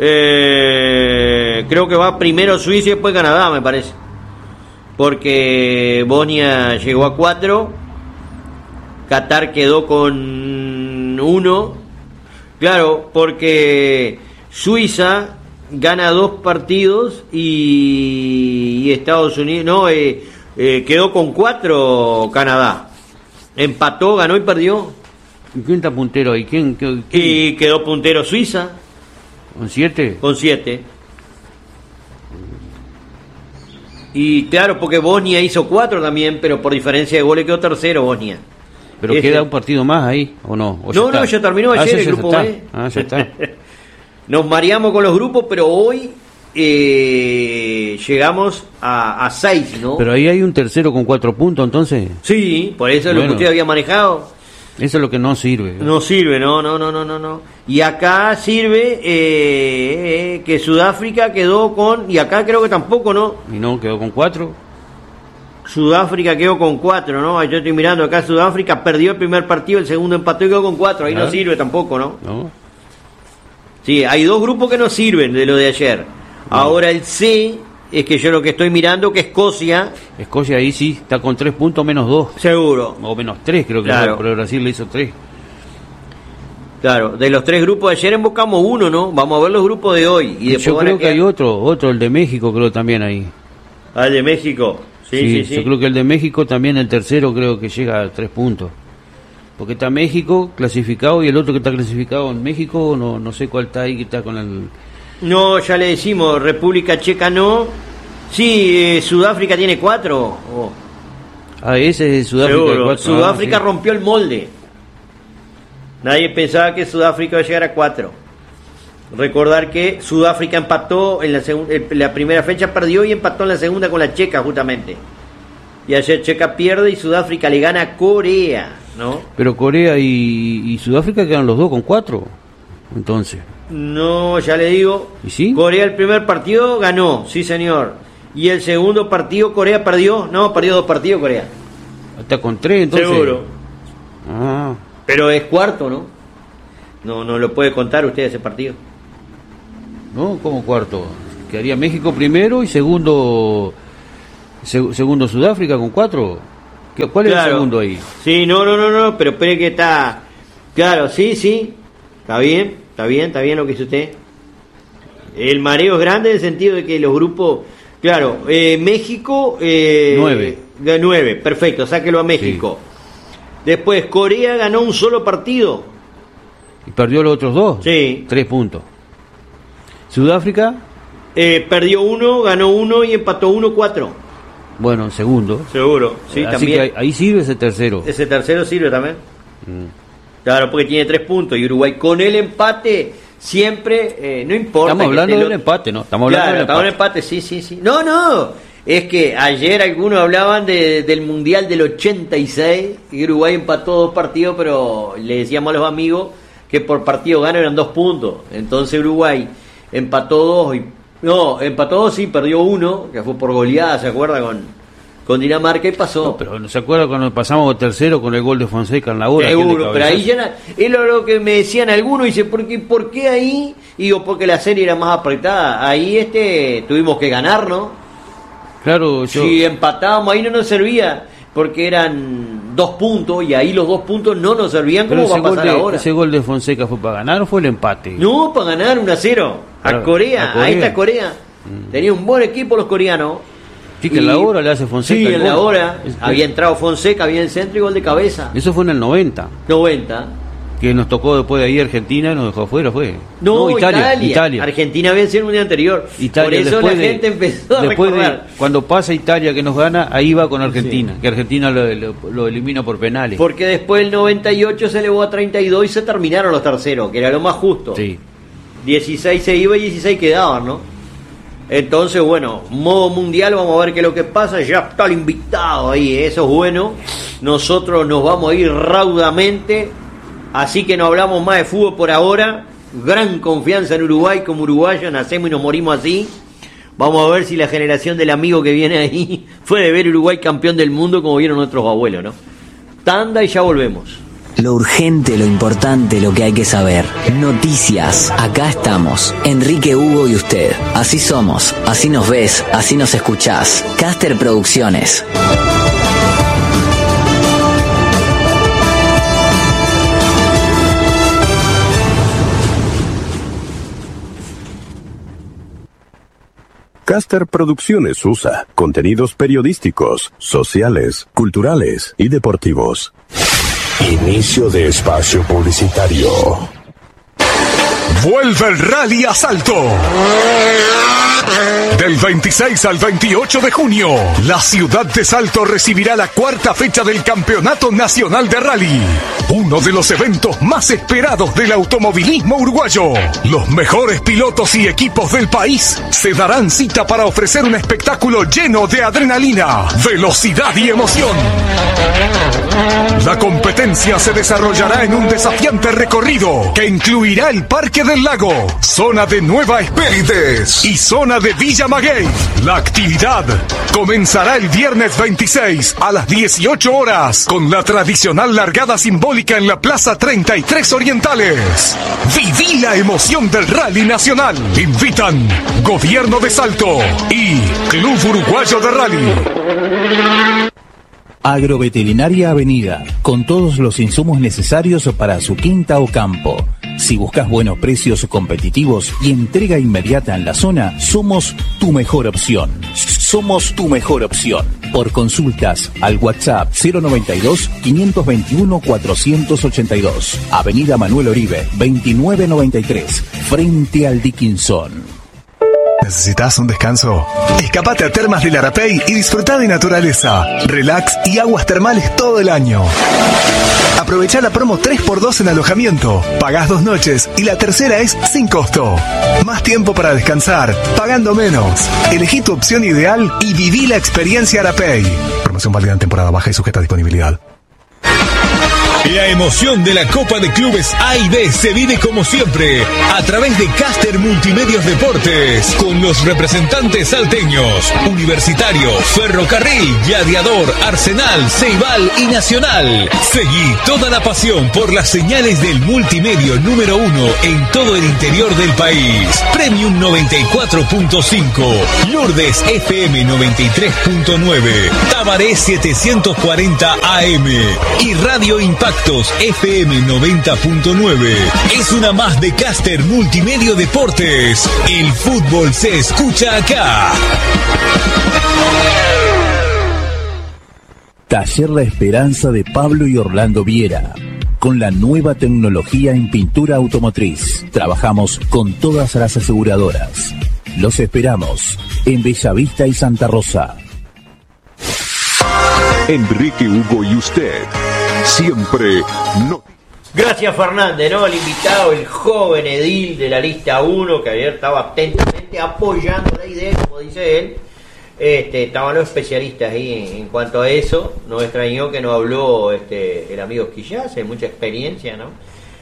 Eh, creo que va primero Suiza y después Canadá, me parece. Porque Bosnia llegó a cuatro. Qatar quedó con uno. Claro, porque Suiza gana dos partidos y, y Estados Unidos no eh, eh, quedó con cuatro Canadá, empató, ganó y perdió. ¿Y quién está puntero ahí? ¿Quién, quién? Y quedó puntero Suiza con siete. Con siete. Y claro, porque Bosnia hizo cuatro también, pero por diferencia de goles quedó tercero Bosnia. Pero este... queda un partido más ahí, ¿o no? ¿O no, ya no, ya terminó ayer ah, el grupo B. Ah, ya está. Nos mareamos con los grupos, pero hoy eh, llegamos a, a seis, ¿no? Pero ahí hay un tercero con cuatro puntos, entonces. Sí, por eso es bueno, lo que usted había manejado. Eso es lo que no sirve. No sirve, no, no, no, no, no, no. Y acá sirve eh, eh, que Sudáfrica quedó con, y acá creo que tampoco, ¿no? Y no, quedó con cuatro. Sudáfrica quedó con cuatro, ¿no? Yo estoy mirando acá, Sudáfrica perdió el primer partido, el segundo empató y quedó con cuatro. Ahí claro. No sirve tampoco, ¿no? No. Sí, hay dos grupos que no sirven de lo de ayer. No. Ahora el C, es que yo lo que estoy mirando, que Escocia. Escocia ahí sí, está con tres puntos menos dos. Seguro. O menos tres, creo que claro. no, pero Brasil le hizo tres. Claro, de los tres grupos de ayer embocamos uno, ¿no? Vamos a ver los grupos de hoy. Y después yo creo que quedar... hay otro, otro, el de México creo también ahí. Ah, el de México. Sí, sí, sí, sí. Yo creo que el de México también, el tercero creo que llega a tres puntos. Porque está México clasificado y el otro que está clasificado en México, no no sé cuál está ahí, que está con el... No, ya le decimos, República Checa no. Sí, eh, Sudáfrica tiene cuatro. Oh. Ah, ese es Sudáfrica. Seguro. Cuatro. Sudáfrica ah, sí. rompió el molde. Nadie pensaba que Sudáfrica iba a llegar a cuatro. Recordar que Sudáfrica empató en la, en la primera fecha, perdió y empató en la segunda con la Checa justamente. Y ayer Checa pierde y Sudáfrica le gana a Corea, ¿no? Pero Corea y, y Sudáfrica quedan los dos con cuatro, entonces. No, ya le digo. ¿Y sí? Corea el primer partido ganó, sí señor. Y el segundo partido Corea perdió, no, perdió dos partidos Corea. Hasta con tres, entonces. Seguro. Ah. Pero es cuarto, ¿no? No, no lo puede contar usted ese partido. No, ¿cómo cuarto? Quedaría México primero y segundo seg- segundo Sudáfrica con cuatro. ¿Qué, ¿Cuál es Claro. el segundo ahí? Sí, no, no, no, no, pero espere que está... Claro, sí, sí, está bien, está bien, está bien lo que dice usted. El mareo es grande en el sentido de que los grupos... Claro, eh, México... Eh, Nueve. de nueve, perfecto, sáquelo a México. Sí. Después, Corea ganó un solo partido. ¿Y perdió los otros dos? Sí. Tres puntos. ¿Sudáfrica? Eh, perdió uno, ganó uno y empató uno, cuatro. Bueno, segundo. Seguro, sí, Así también. que ahí, ahí sirve ese tercero. Ese tercero sirve también. Mm. Claro, porque tiene tres puntos. Y Uruguay con el empate siempre, eh, no importa. Estamos hablando del otro... empate, ¿no? Estamos hablando claro, del estamos empate. en empate, sí, sí, sí. No, no. Es que ayer algunos hablaban de, del Mundial del ochenta y seis y Uruguay empató dos partidos, pero le decíamos a los amigos que por partido gano eran dos puntos. Entonces Uruguay empató dos y... No, empató dos y perdió uno, que fue por goleada, ¿se acuerda? Con, con Dinamarca y pasó. No, pero no se acuerda cuando pasamos tercero con el gol de Fonseca en la hora. Seguro, pero ahí ya es lo, lo que me decían algunos, dice, ¿por qué, ¿por qué ahí? Y digo, porque la serie era más apretada. Ahí este tuvimos que ganar, ¿no? Claro, yo... Si empatábamos ahí no nos servía, porque eran dos puntos y ahí los dos puntos no nos servían. ¿Cómo va a pasar de, ahora? ¿Ese gol de Fonseca fue para ganar o fue el empate? No, para ganar uno a cero a, Claro, Corea, a Corea. a esta Corea. Mm. Tenía un buen equipo los coreanos. Sí, que en la hora le hace Fonseca. Sí, el en gol. la hora. Es- Había entrado Fonseca, había en centro y gol de cabeza. Eso fue en el noventa, noventa. que nos tocó después de ahí Argentina y nos dejó afuera, fue. No, Italia, Italia. Italia. Argentina venció el mundial anterior. Italia, Por eso después la de- gente empezó a después recordar. de, cuando pasa Italia que nos gana, ahí va con Argentina, Sí. que Argentina lo, lo, lo elimina por penales. Porque después el noventa y ocho se elevó a treinta y dos y se terminaron los terceros, que era lo más justo. Sí. dieciséis se iba y dieciséis quedaban, ¿no? Entonces, bueno, modo mundial, vamos a ver qué es lo que pasa. Ya está el invitado ahí, eso es bueno. Nosotros nos vamos a ir raudamente, así que no hablamos más de fútbol por ahora. Gran confianza en Uruguay, como uruguayos, nacemos y nos morimos así. Vamos a ver si la generación del amigo que viene ahí fue de ver Uruguay campeón del mundo como vieron nuestros abuelos, ¿no? Tanda y ya volvemos. Lo urgente, lo importante, lo que hay que saber. Noticias. Acá estamos. Enrique, Hugo y usted. Así somos. Así nos ves. Así nos escuchás. Caster Producciones. Caster Producciones U S A contenidos periodísticos, sociales, culturales y deportivos. Inicio de espacio publicitario. Vuelve el Rally a Salto. Del veintiséis al veintiocho de junio, la ciudad de Salto recibirá la cuarta fecha del Campeonato Nacional de Rally, uno de los eventos más esperados del automovilismo uruguayo. Los mejores pilotos y equipos del país se darán cita para ofrecer un espectáculo lleno de adrenalina, velocidad y emoción. La competencia se desarrollará en un desafiante recorrido que incluirá el Parque del Lago, zona de Nueva Espérides y zona de Villa Maguey. La actividad comenzará el viernes veintiséis a las dieciocho horas con la tradicional largada simbólica en la Plaza treinta y tres Orientales. Viví la emoción del Rally Nacional. Invitan Gobierno de Salto y Club Uruguayo de Rally. Agroveterinaria Avenida, con todos los insumos necesarios para su quinta o campo. Si buscas buenos precios competitivos y entrega inmediata en la zona, somos tu mejor opción. Somos tu mejor opción. Por consultas al WhatsApp cero noventa y dos, quinientos veintiuno, cuatrocientos ochenta y dos. Avenida Manuel Oribe, veintinueve noventa y tres, frente al Dickinson. ¿Necesitas un descanso? Escapate a Termas del Arapey y disfruta de naturaleza, relax y aguas termales todo el año. Aprovecha la promo tres por dos en alojamiento. Pagás dos noches y la tercera es sin costo. Más tiempo para descansar, pagando menos. Elegí tu opción ideal y viví la experiencia Arapey. Promoción válida en temporada baja y sujeta a disponibilidad. La emoción de la Copa de Clubes A y B se vive como siempre a través de Caster Multimedios Deportes con los representantes salteños, Universitario, Ferrocarril, Gladiador, Arsenal, Ceibal y Nacional. Seguí toda la pasión por las señales del multimedio número uno en todo el interior del país. Premium noventa y cuatro punto cinco, Lourdes F M noventa y tres punto nueve, Tabaré setecientos cuarenta A M y Radio Impactos F M noventa punto nueve. Es una más de Caster Multimedio Deportes. El fútbol se escucha acá. Taller La Esperanza de Pablo y Orlando Viera. Con la nueva tecnología en pintura automotriz. Trabajamos con todas las aseguradoras. Los esperamos en Bellavista y Santa Rosa. Enrique Hugo y usted, siempre no. Gracias, Fernández, ¿no? El invitado, el joven edil de la lista uno, que ayer estaba atentamente apoyando la idea, como dice él. Este, estaban los especialistas ahí en, en cuanto a eso. Nos extrañó que no habló este, el amigo Quillás, hay mucha experiencia, ¿no?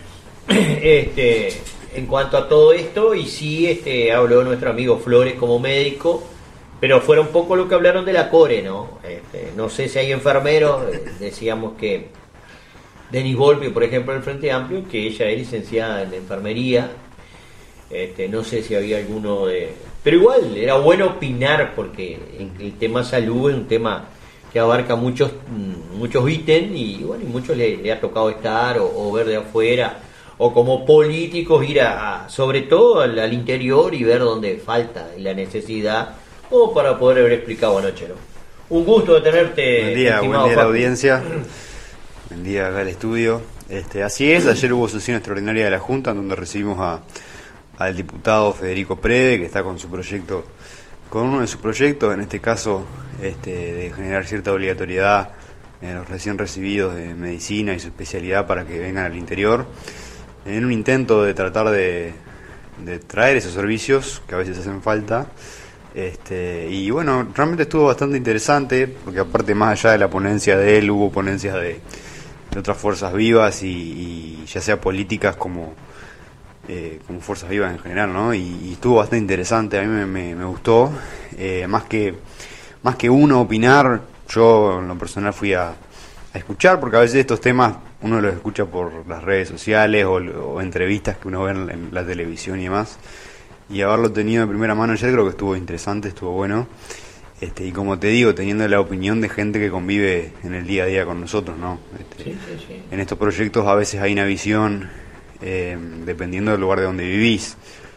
Este, en cuanto a todo esto, y sí este, habló nuestro amigo Flores como médico, pero fuera un poco lo que hablaron de la Core, ¿no? Este, no sé si hay enfermeros, decíamos que Denis Volpi, por ejemplo, del Frente Amplio, que ella es licenciada en enfermería, este, no sé si había alguno de... Pero igual, era bueno opinar, porque el tema salud es un tema que abarca muchos muchos ítems, y bueno, y muchos le, le ha tocado estar, o, o ver de afuera, o como políticos ir a, a sobre todo al, al interior y ver dónde falta la necesidad, o para poder haber explicado anoche, ¿no? Un gusto de tenerte. Buen día, buen día a la audiencia. Buen día acá al estudio. Este, así es, ayer hubo sesión extraordinaria de la Junta, donde recibimos a al diputado Federico Prede, que está con su proyecto, con uno de sus proyectos, en este caso este, de generar cierta obligatoriedad en los recién recibidos de medicina y su especialidad para que vengan al interior, en un intento de tratar de, de traer esos servicios que a veces hacen falta. Este, y bueno, realmente estuvo bastante interesante, porque aparte, más allá de la ponencia de él, hubo ponencias de, de otras fuerzas vivas, y, y ya sea políticas como Eh, como fuerzas vivas en general, ¿no? Y, y estuvo bastante interesante, a mí me, me, me gustó. Eh, más que más que uno opinar, yo en lo personal fui a, a escuchar, porque a veces estos temas uno los escucha por las redes sociales o, o entrevistas que uno ve en, en la televisión y demás, y haberlo tenido de primera mano ayer creo que estuvo interesante, estuvo bueno. Este, y como te digo, teniendo la opinión de gente que convive en el día a día con nosotros, ¿no? Este, sí, sí, sí. En estos proyectos a veces hay una visión Eh, dependiendo del lugar de donde vivís,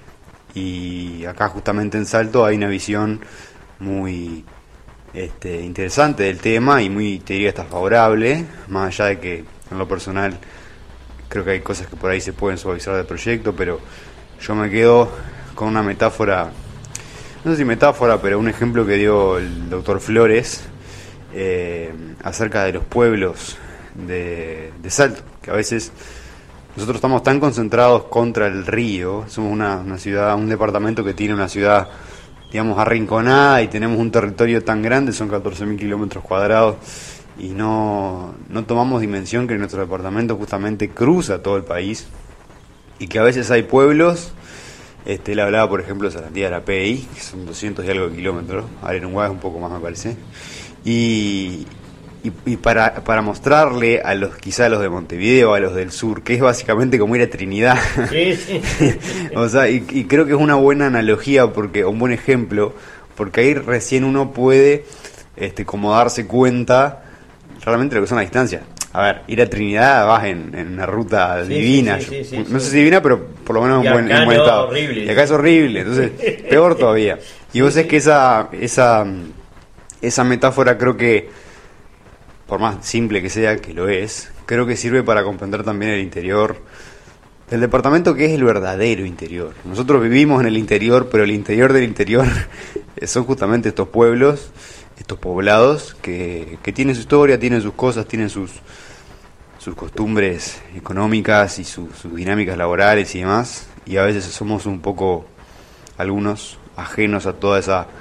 y acá justamente en Salto hay una visión muy este, interesante del tema, y muy, te diría, está favorable, más allá de que en lo personal creo que hay cosas que por ahí se pueden suavizar del proyecto, pero yo me quedo con una metáfora, no sé si metáfora, pero un ejemplo que dio el doctor Flores eh, acerca de los pueblos de, de Salto, que a veces nosotros estamos tan concentrados contra el río, somos una, una ciudad, un departamento que tiene una ciudad, digamos, arrinconada, y tenemos un territorio tan grande, son catorce mil kilómetros cuadrados, y no, no tomamos dimensión que nuestro departamento justamente cruza todo el país, y que a veces hay pueblos, este, él hablaba por ejemplo de Sarandía de la P I, que son doscientos y algo de kilómetros, Arenunguá es un poco más me parece, y... Y, y para, para mostrarle a los, quizá a los de Montevideo, a los del sur, que es básicamente como ir a Trinidad. Sí, sí. O sea, y, y creo que es una buena analogía, porque un buen ejemplo, porque ahí recién uno puede este, como darse cuenta realmente de lo que son las distancias. A ver, ir a Trinidad vas en, en una ruta sí, divina. Sí, sí, sí, sí, no sé si divina, pero por lo menos en buen, en buen no, estado. Horrible. Y acá es horrible, entonces peor todavía. Y vos es que esa, esa, esa metáfora creo que, por más simple que sea, que lo es, creo que sirve para comprender también el interior del departamento, que es el verdadero interior. Nosotros vivimos en el interior, pero el interior del interior son justamente estos pueblos, estos poblados, que, que tienen su historia, tienen sus cosas, tienen sus, sus costumbres económicas y su, sus dinámicas laborales y demás, y a veces somos un poco, algunos, ajenos a toda esa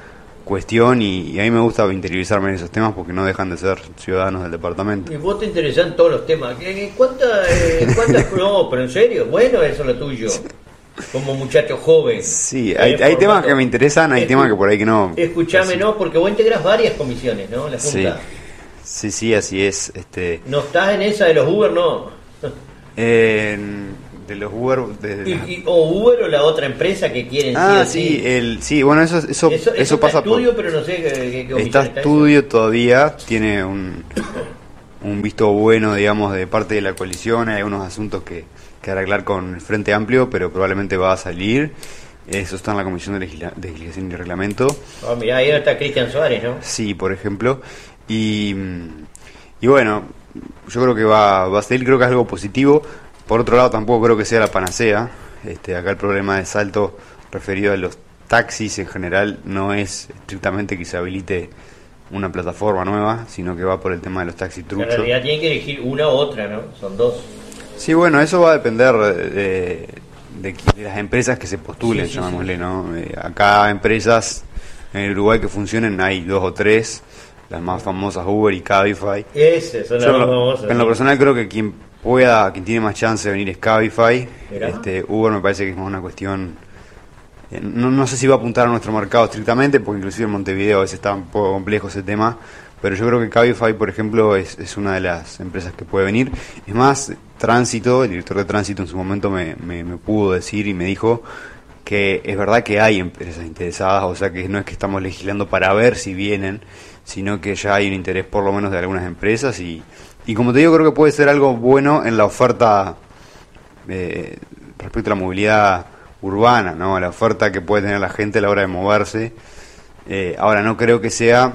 cuestión y, y a mí me gusta interiorizarme en esos temas porque no dejan de ser ciudadanos del departamento. Y vos te interesan todos los temas. ¿Cuántas? Eh, ¿Cuántas? No, pero en serio, bueno, eso es lo tuyo. Como muchacho joven. Sí, hay, hay temas que me interesan, hay Escu- temas que por ahí que no. Escuchame, no, porque vos integras varias comisiones, ¿no? La Junta. Sí, sí, sí, así es. Este... No estás en esa de los Uber, no. Eh, de los Uber. De, y, y, o Uber o la otra empresa que quieren. Ah, sí, sí, el, sí, bueno, eso, eso, eso, eso, eso pasa estudio, por. Pero no sé qué, qué está está estudio eso. Todavía, tiene un, un visto bueno, digamos, de parte de la coalición. Hay algunos asuntos que. que arreglar con el Frente Amplio, pero probablemente va a salir. Eso está en la Comisión de, Legisla- de Legislación y Reglamento. Oh, mirá, ahí está Cristian Suárez, ¿no? Sí, por ejemplo. Y, y bueno, yo creo que va, va a salir, creo que es algo positivo. Por otro lado, tampoco creo que sea la panacea. Este, acá el problema de Salto referido a los taxis en general no es estrictamente que se habilite una plataforma nueva, sino que va por el tema de los taxis truchos. En realidad tienen que elegir una u otra, ¿no? Son dos. Sí, bueno, eso va a depender de, de, de las empresas que se postulen, sí, sí, llamémosle, sí. ¿no? Eh, acá empresas en el Uruguay que funcionen hay dos o tres, las más famosas Uber y Cabify. Esas son las más famosas. En lo personal creo que quien pueda, quien tiene más chance de venir es Cabify. Este, Uber me parece que es más una cuestión, eh, no, no sé si va a apuntar a nuestro mercado estrictamente, porque inclusive en Montevideo a veces está un poco complejo ese tema. Pero yo creo que Cabify, por ejemplo, es, es una de las empresas que puede venir. Es más, Tránsito, el director de Tránsito en su momento me, me, me pudo decir y me dijo que es verdad que hay empresas interesadas, o sea que no es que estamos legislando para ver si vienen, sino que ya hay un interés por lo menos de algunas empresas. Y, y como te digo, creo que puede ser algo bueno en la oferta eh, respecto a la movilidad urbana, ¿no? A la oferta que puede tener la gente a la hora de moverse. Eh, ahora, no creo que sea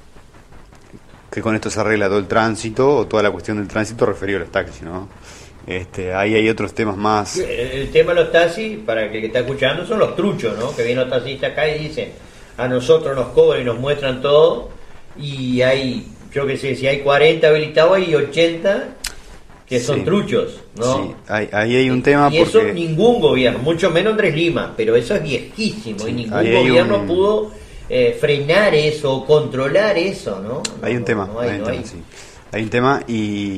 que con esto se arregla todo el tránsito o toda la cuestión del tránsito referido a los taxis, ¿no? Este, ahí hay otros temas más. El, el tema de los taxis, para el que está escuchando, son los truchos, ¿no? Que vienen los taxistas acá y dicen, a nosotros nos cobran y nos muestran todo, y hay, yo qué sé, si hay cuarenta habilitados, hay ochenta que son sí. truchos, ¿no? Sí, ahí, ahí hay un tema y eso porque... ningún gobierno, mucho menos Andrés Lima, pero eso es viejísimo, sí, y ningún gobierno un... pudo eh, frenar eso, controlar eso, ¿no? Hay no, un tema, no hay, hay, un no tema hay. sí. Hay un tema y...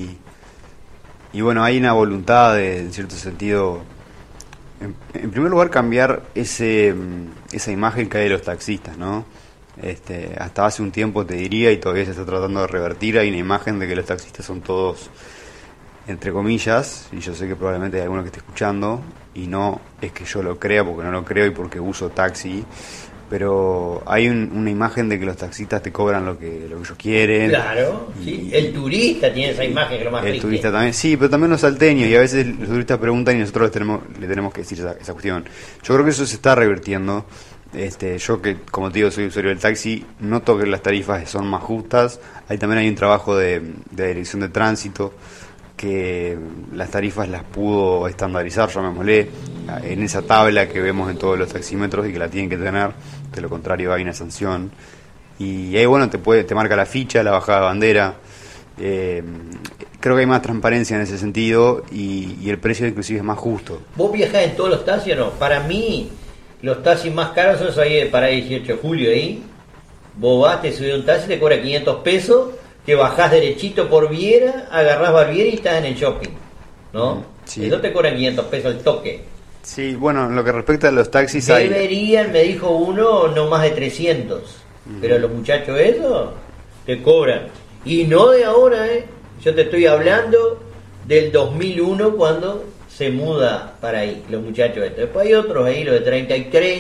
Y bueno, hay una voluntad de, en cierto sentido, en, en primer lugar cambiar ese esa imagen que hay de los taxistas, ¿no? Este, hasta hace un tiempo te diría, y todavía se está tratando de revertir, hay una imagen de que los taxistas son todos, entre comillas, y yo sé que probablemente hay alguno que esté escuchando, y no es que yo lo crea porque no lo creo y porque uso taxi, pero hay un, una imagen de que los taxistas te cobran lo que lo que ellos quieren. Claro, y, sí. El turista tiene esa imagen, que es lo más el triste. turista también, sí, pero también los salteños, y a veces los turistas preguntan y nosotros les tenemos, le tenemos que decir esa, esa cuestión. Yo creo que eso se está revirtiendo. Este, yo que, como te digo, soy usuario del taxi, noto que las tarifas son más justas. Ahí también hay un trabajo de, de dirección de tránsito, que las tarifas las pudo estandarizar, llamémosle, en esa tabla que vemos en todos los taxímetros y que la tienen que tener, de lo contrario hay una sanción. Y ahí, bueno, te puede te marca la ficha, la bajada de bandera. Eh, creo que hay más transparencia en ese sentido y, y el precio inclusive es más justo. ¿Vos viajás en todos los taxis o no? Para mí, los taxis más caros son esos ahí de Pará dieciocho de julio ahí. Vos vas, te subís a un taxi, te cobra quinientos pesos, te bajás derechito por Viera, agarrás Barbieri y estás en el shopping, ¿no? Sí. Eso te cobra quinientos pesos el toque. Sí, bueno, en lo que respecta a los taxis hay... Deberían, me dijo uno, no más de trescientos. Uh-huh. Pero los muchachos esos te cobran. Y no de ahora, ¿eh? Yo te estoy hablando del dos mil uno cuando se muda para ahí, los muchachos estos. Después hay otros ahí, los de treinta y tres.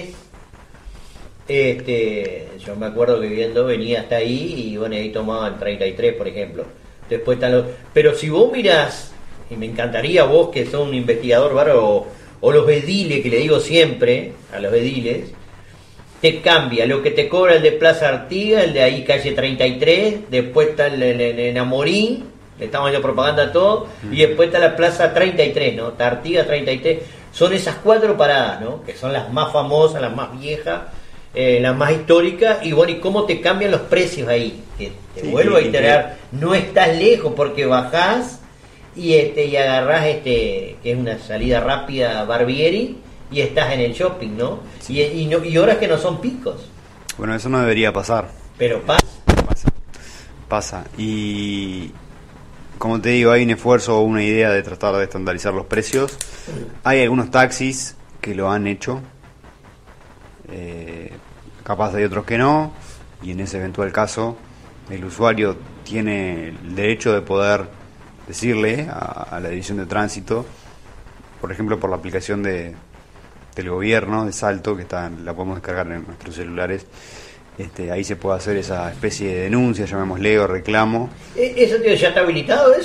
Este, yo me acuerdo que viendo venía hasta ahí y bueno, ahí tomaban treinta y tres, por ejemplo. Después están los... Pero si vos mirás, y me encantaría vos que sos un investigador bárbaro, o, o los ediles, que le digo siempre a los ediles, te cambia lo que te cobra el de Plaza Artigas, el de ahí calle treinta y tres, después está el en Amorín, le estamos haciendo propaganda a todo, mm. y después está la Plaza treinta y tres, ¿no? Está Artigas treinta y tres, son esas cuatro paradas, ¿no? Que son las más famosas, las más viejas, eh, las más históricas, y bueno, y cómo te cambian los precios ahí, que te sí, vuelvo sí, a iterar, sí. No estás lejos porque bajás y este y agarrás este, que es una salida rápida a Barbieri, y estás en el shopping, ¿no? Sí. Y, y, no, y horas que no son picos. Bueno, eso no debería pasar. Pero pasa. Pasa. Pasa. Y como te digo, hay un esfuerzo o una idea de tratar de estandarizar los precios. Hay algunos taxis que lo han hecho. Eh, capaz hay otros que no. Y en ese eventual caso, el usuario tiene el derecho de poder decirle a, a la División de Tránsito, por ejemplo, por la aplicación de del gobierno de Salto, que está, la podemos descargar en nuestros celulares. Este, ahí se puede hacer esa especie de denuncia, llamémosle, o reclamo. ¿Eso tío, ya está habilitado eso?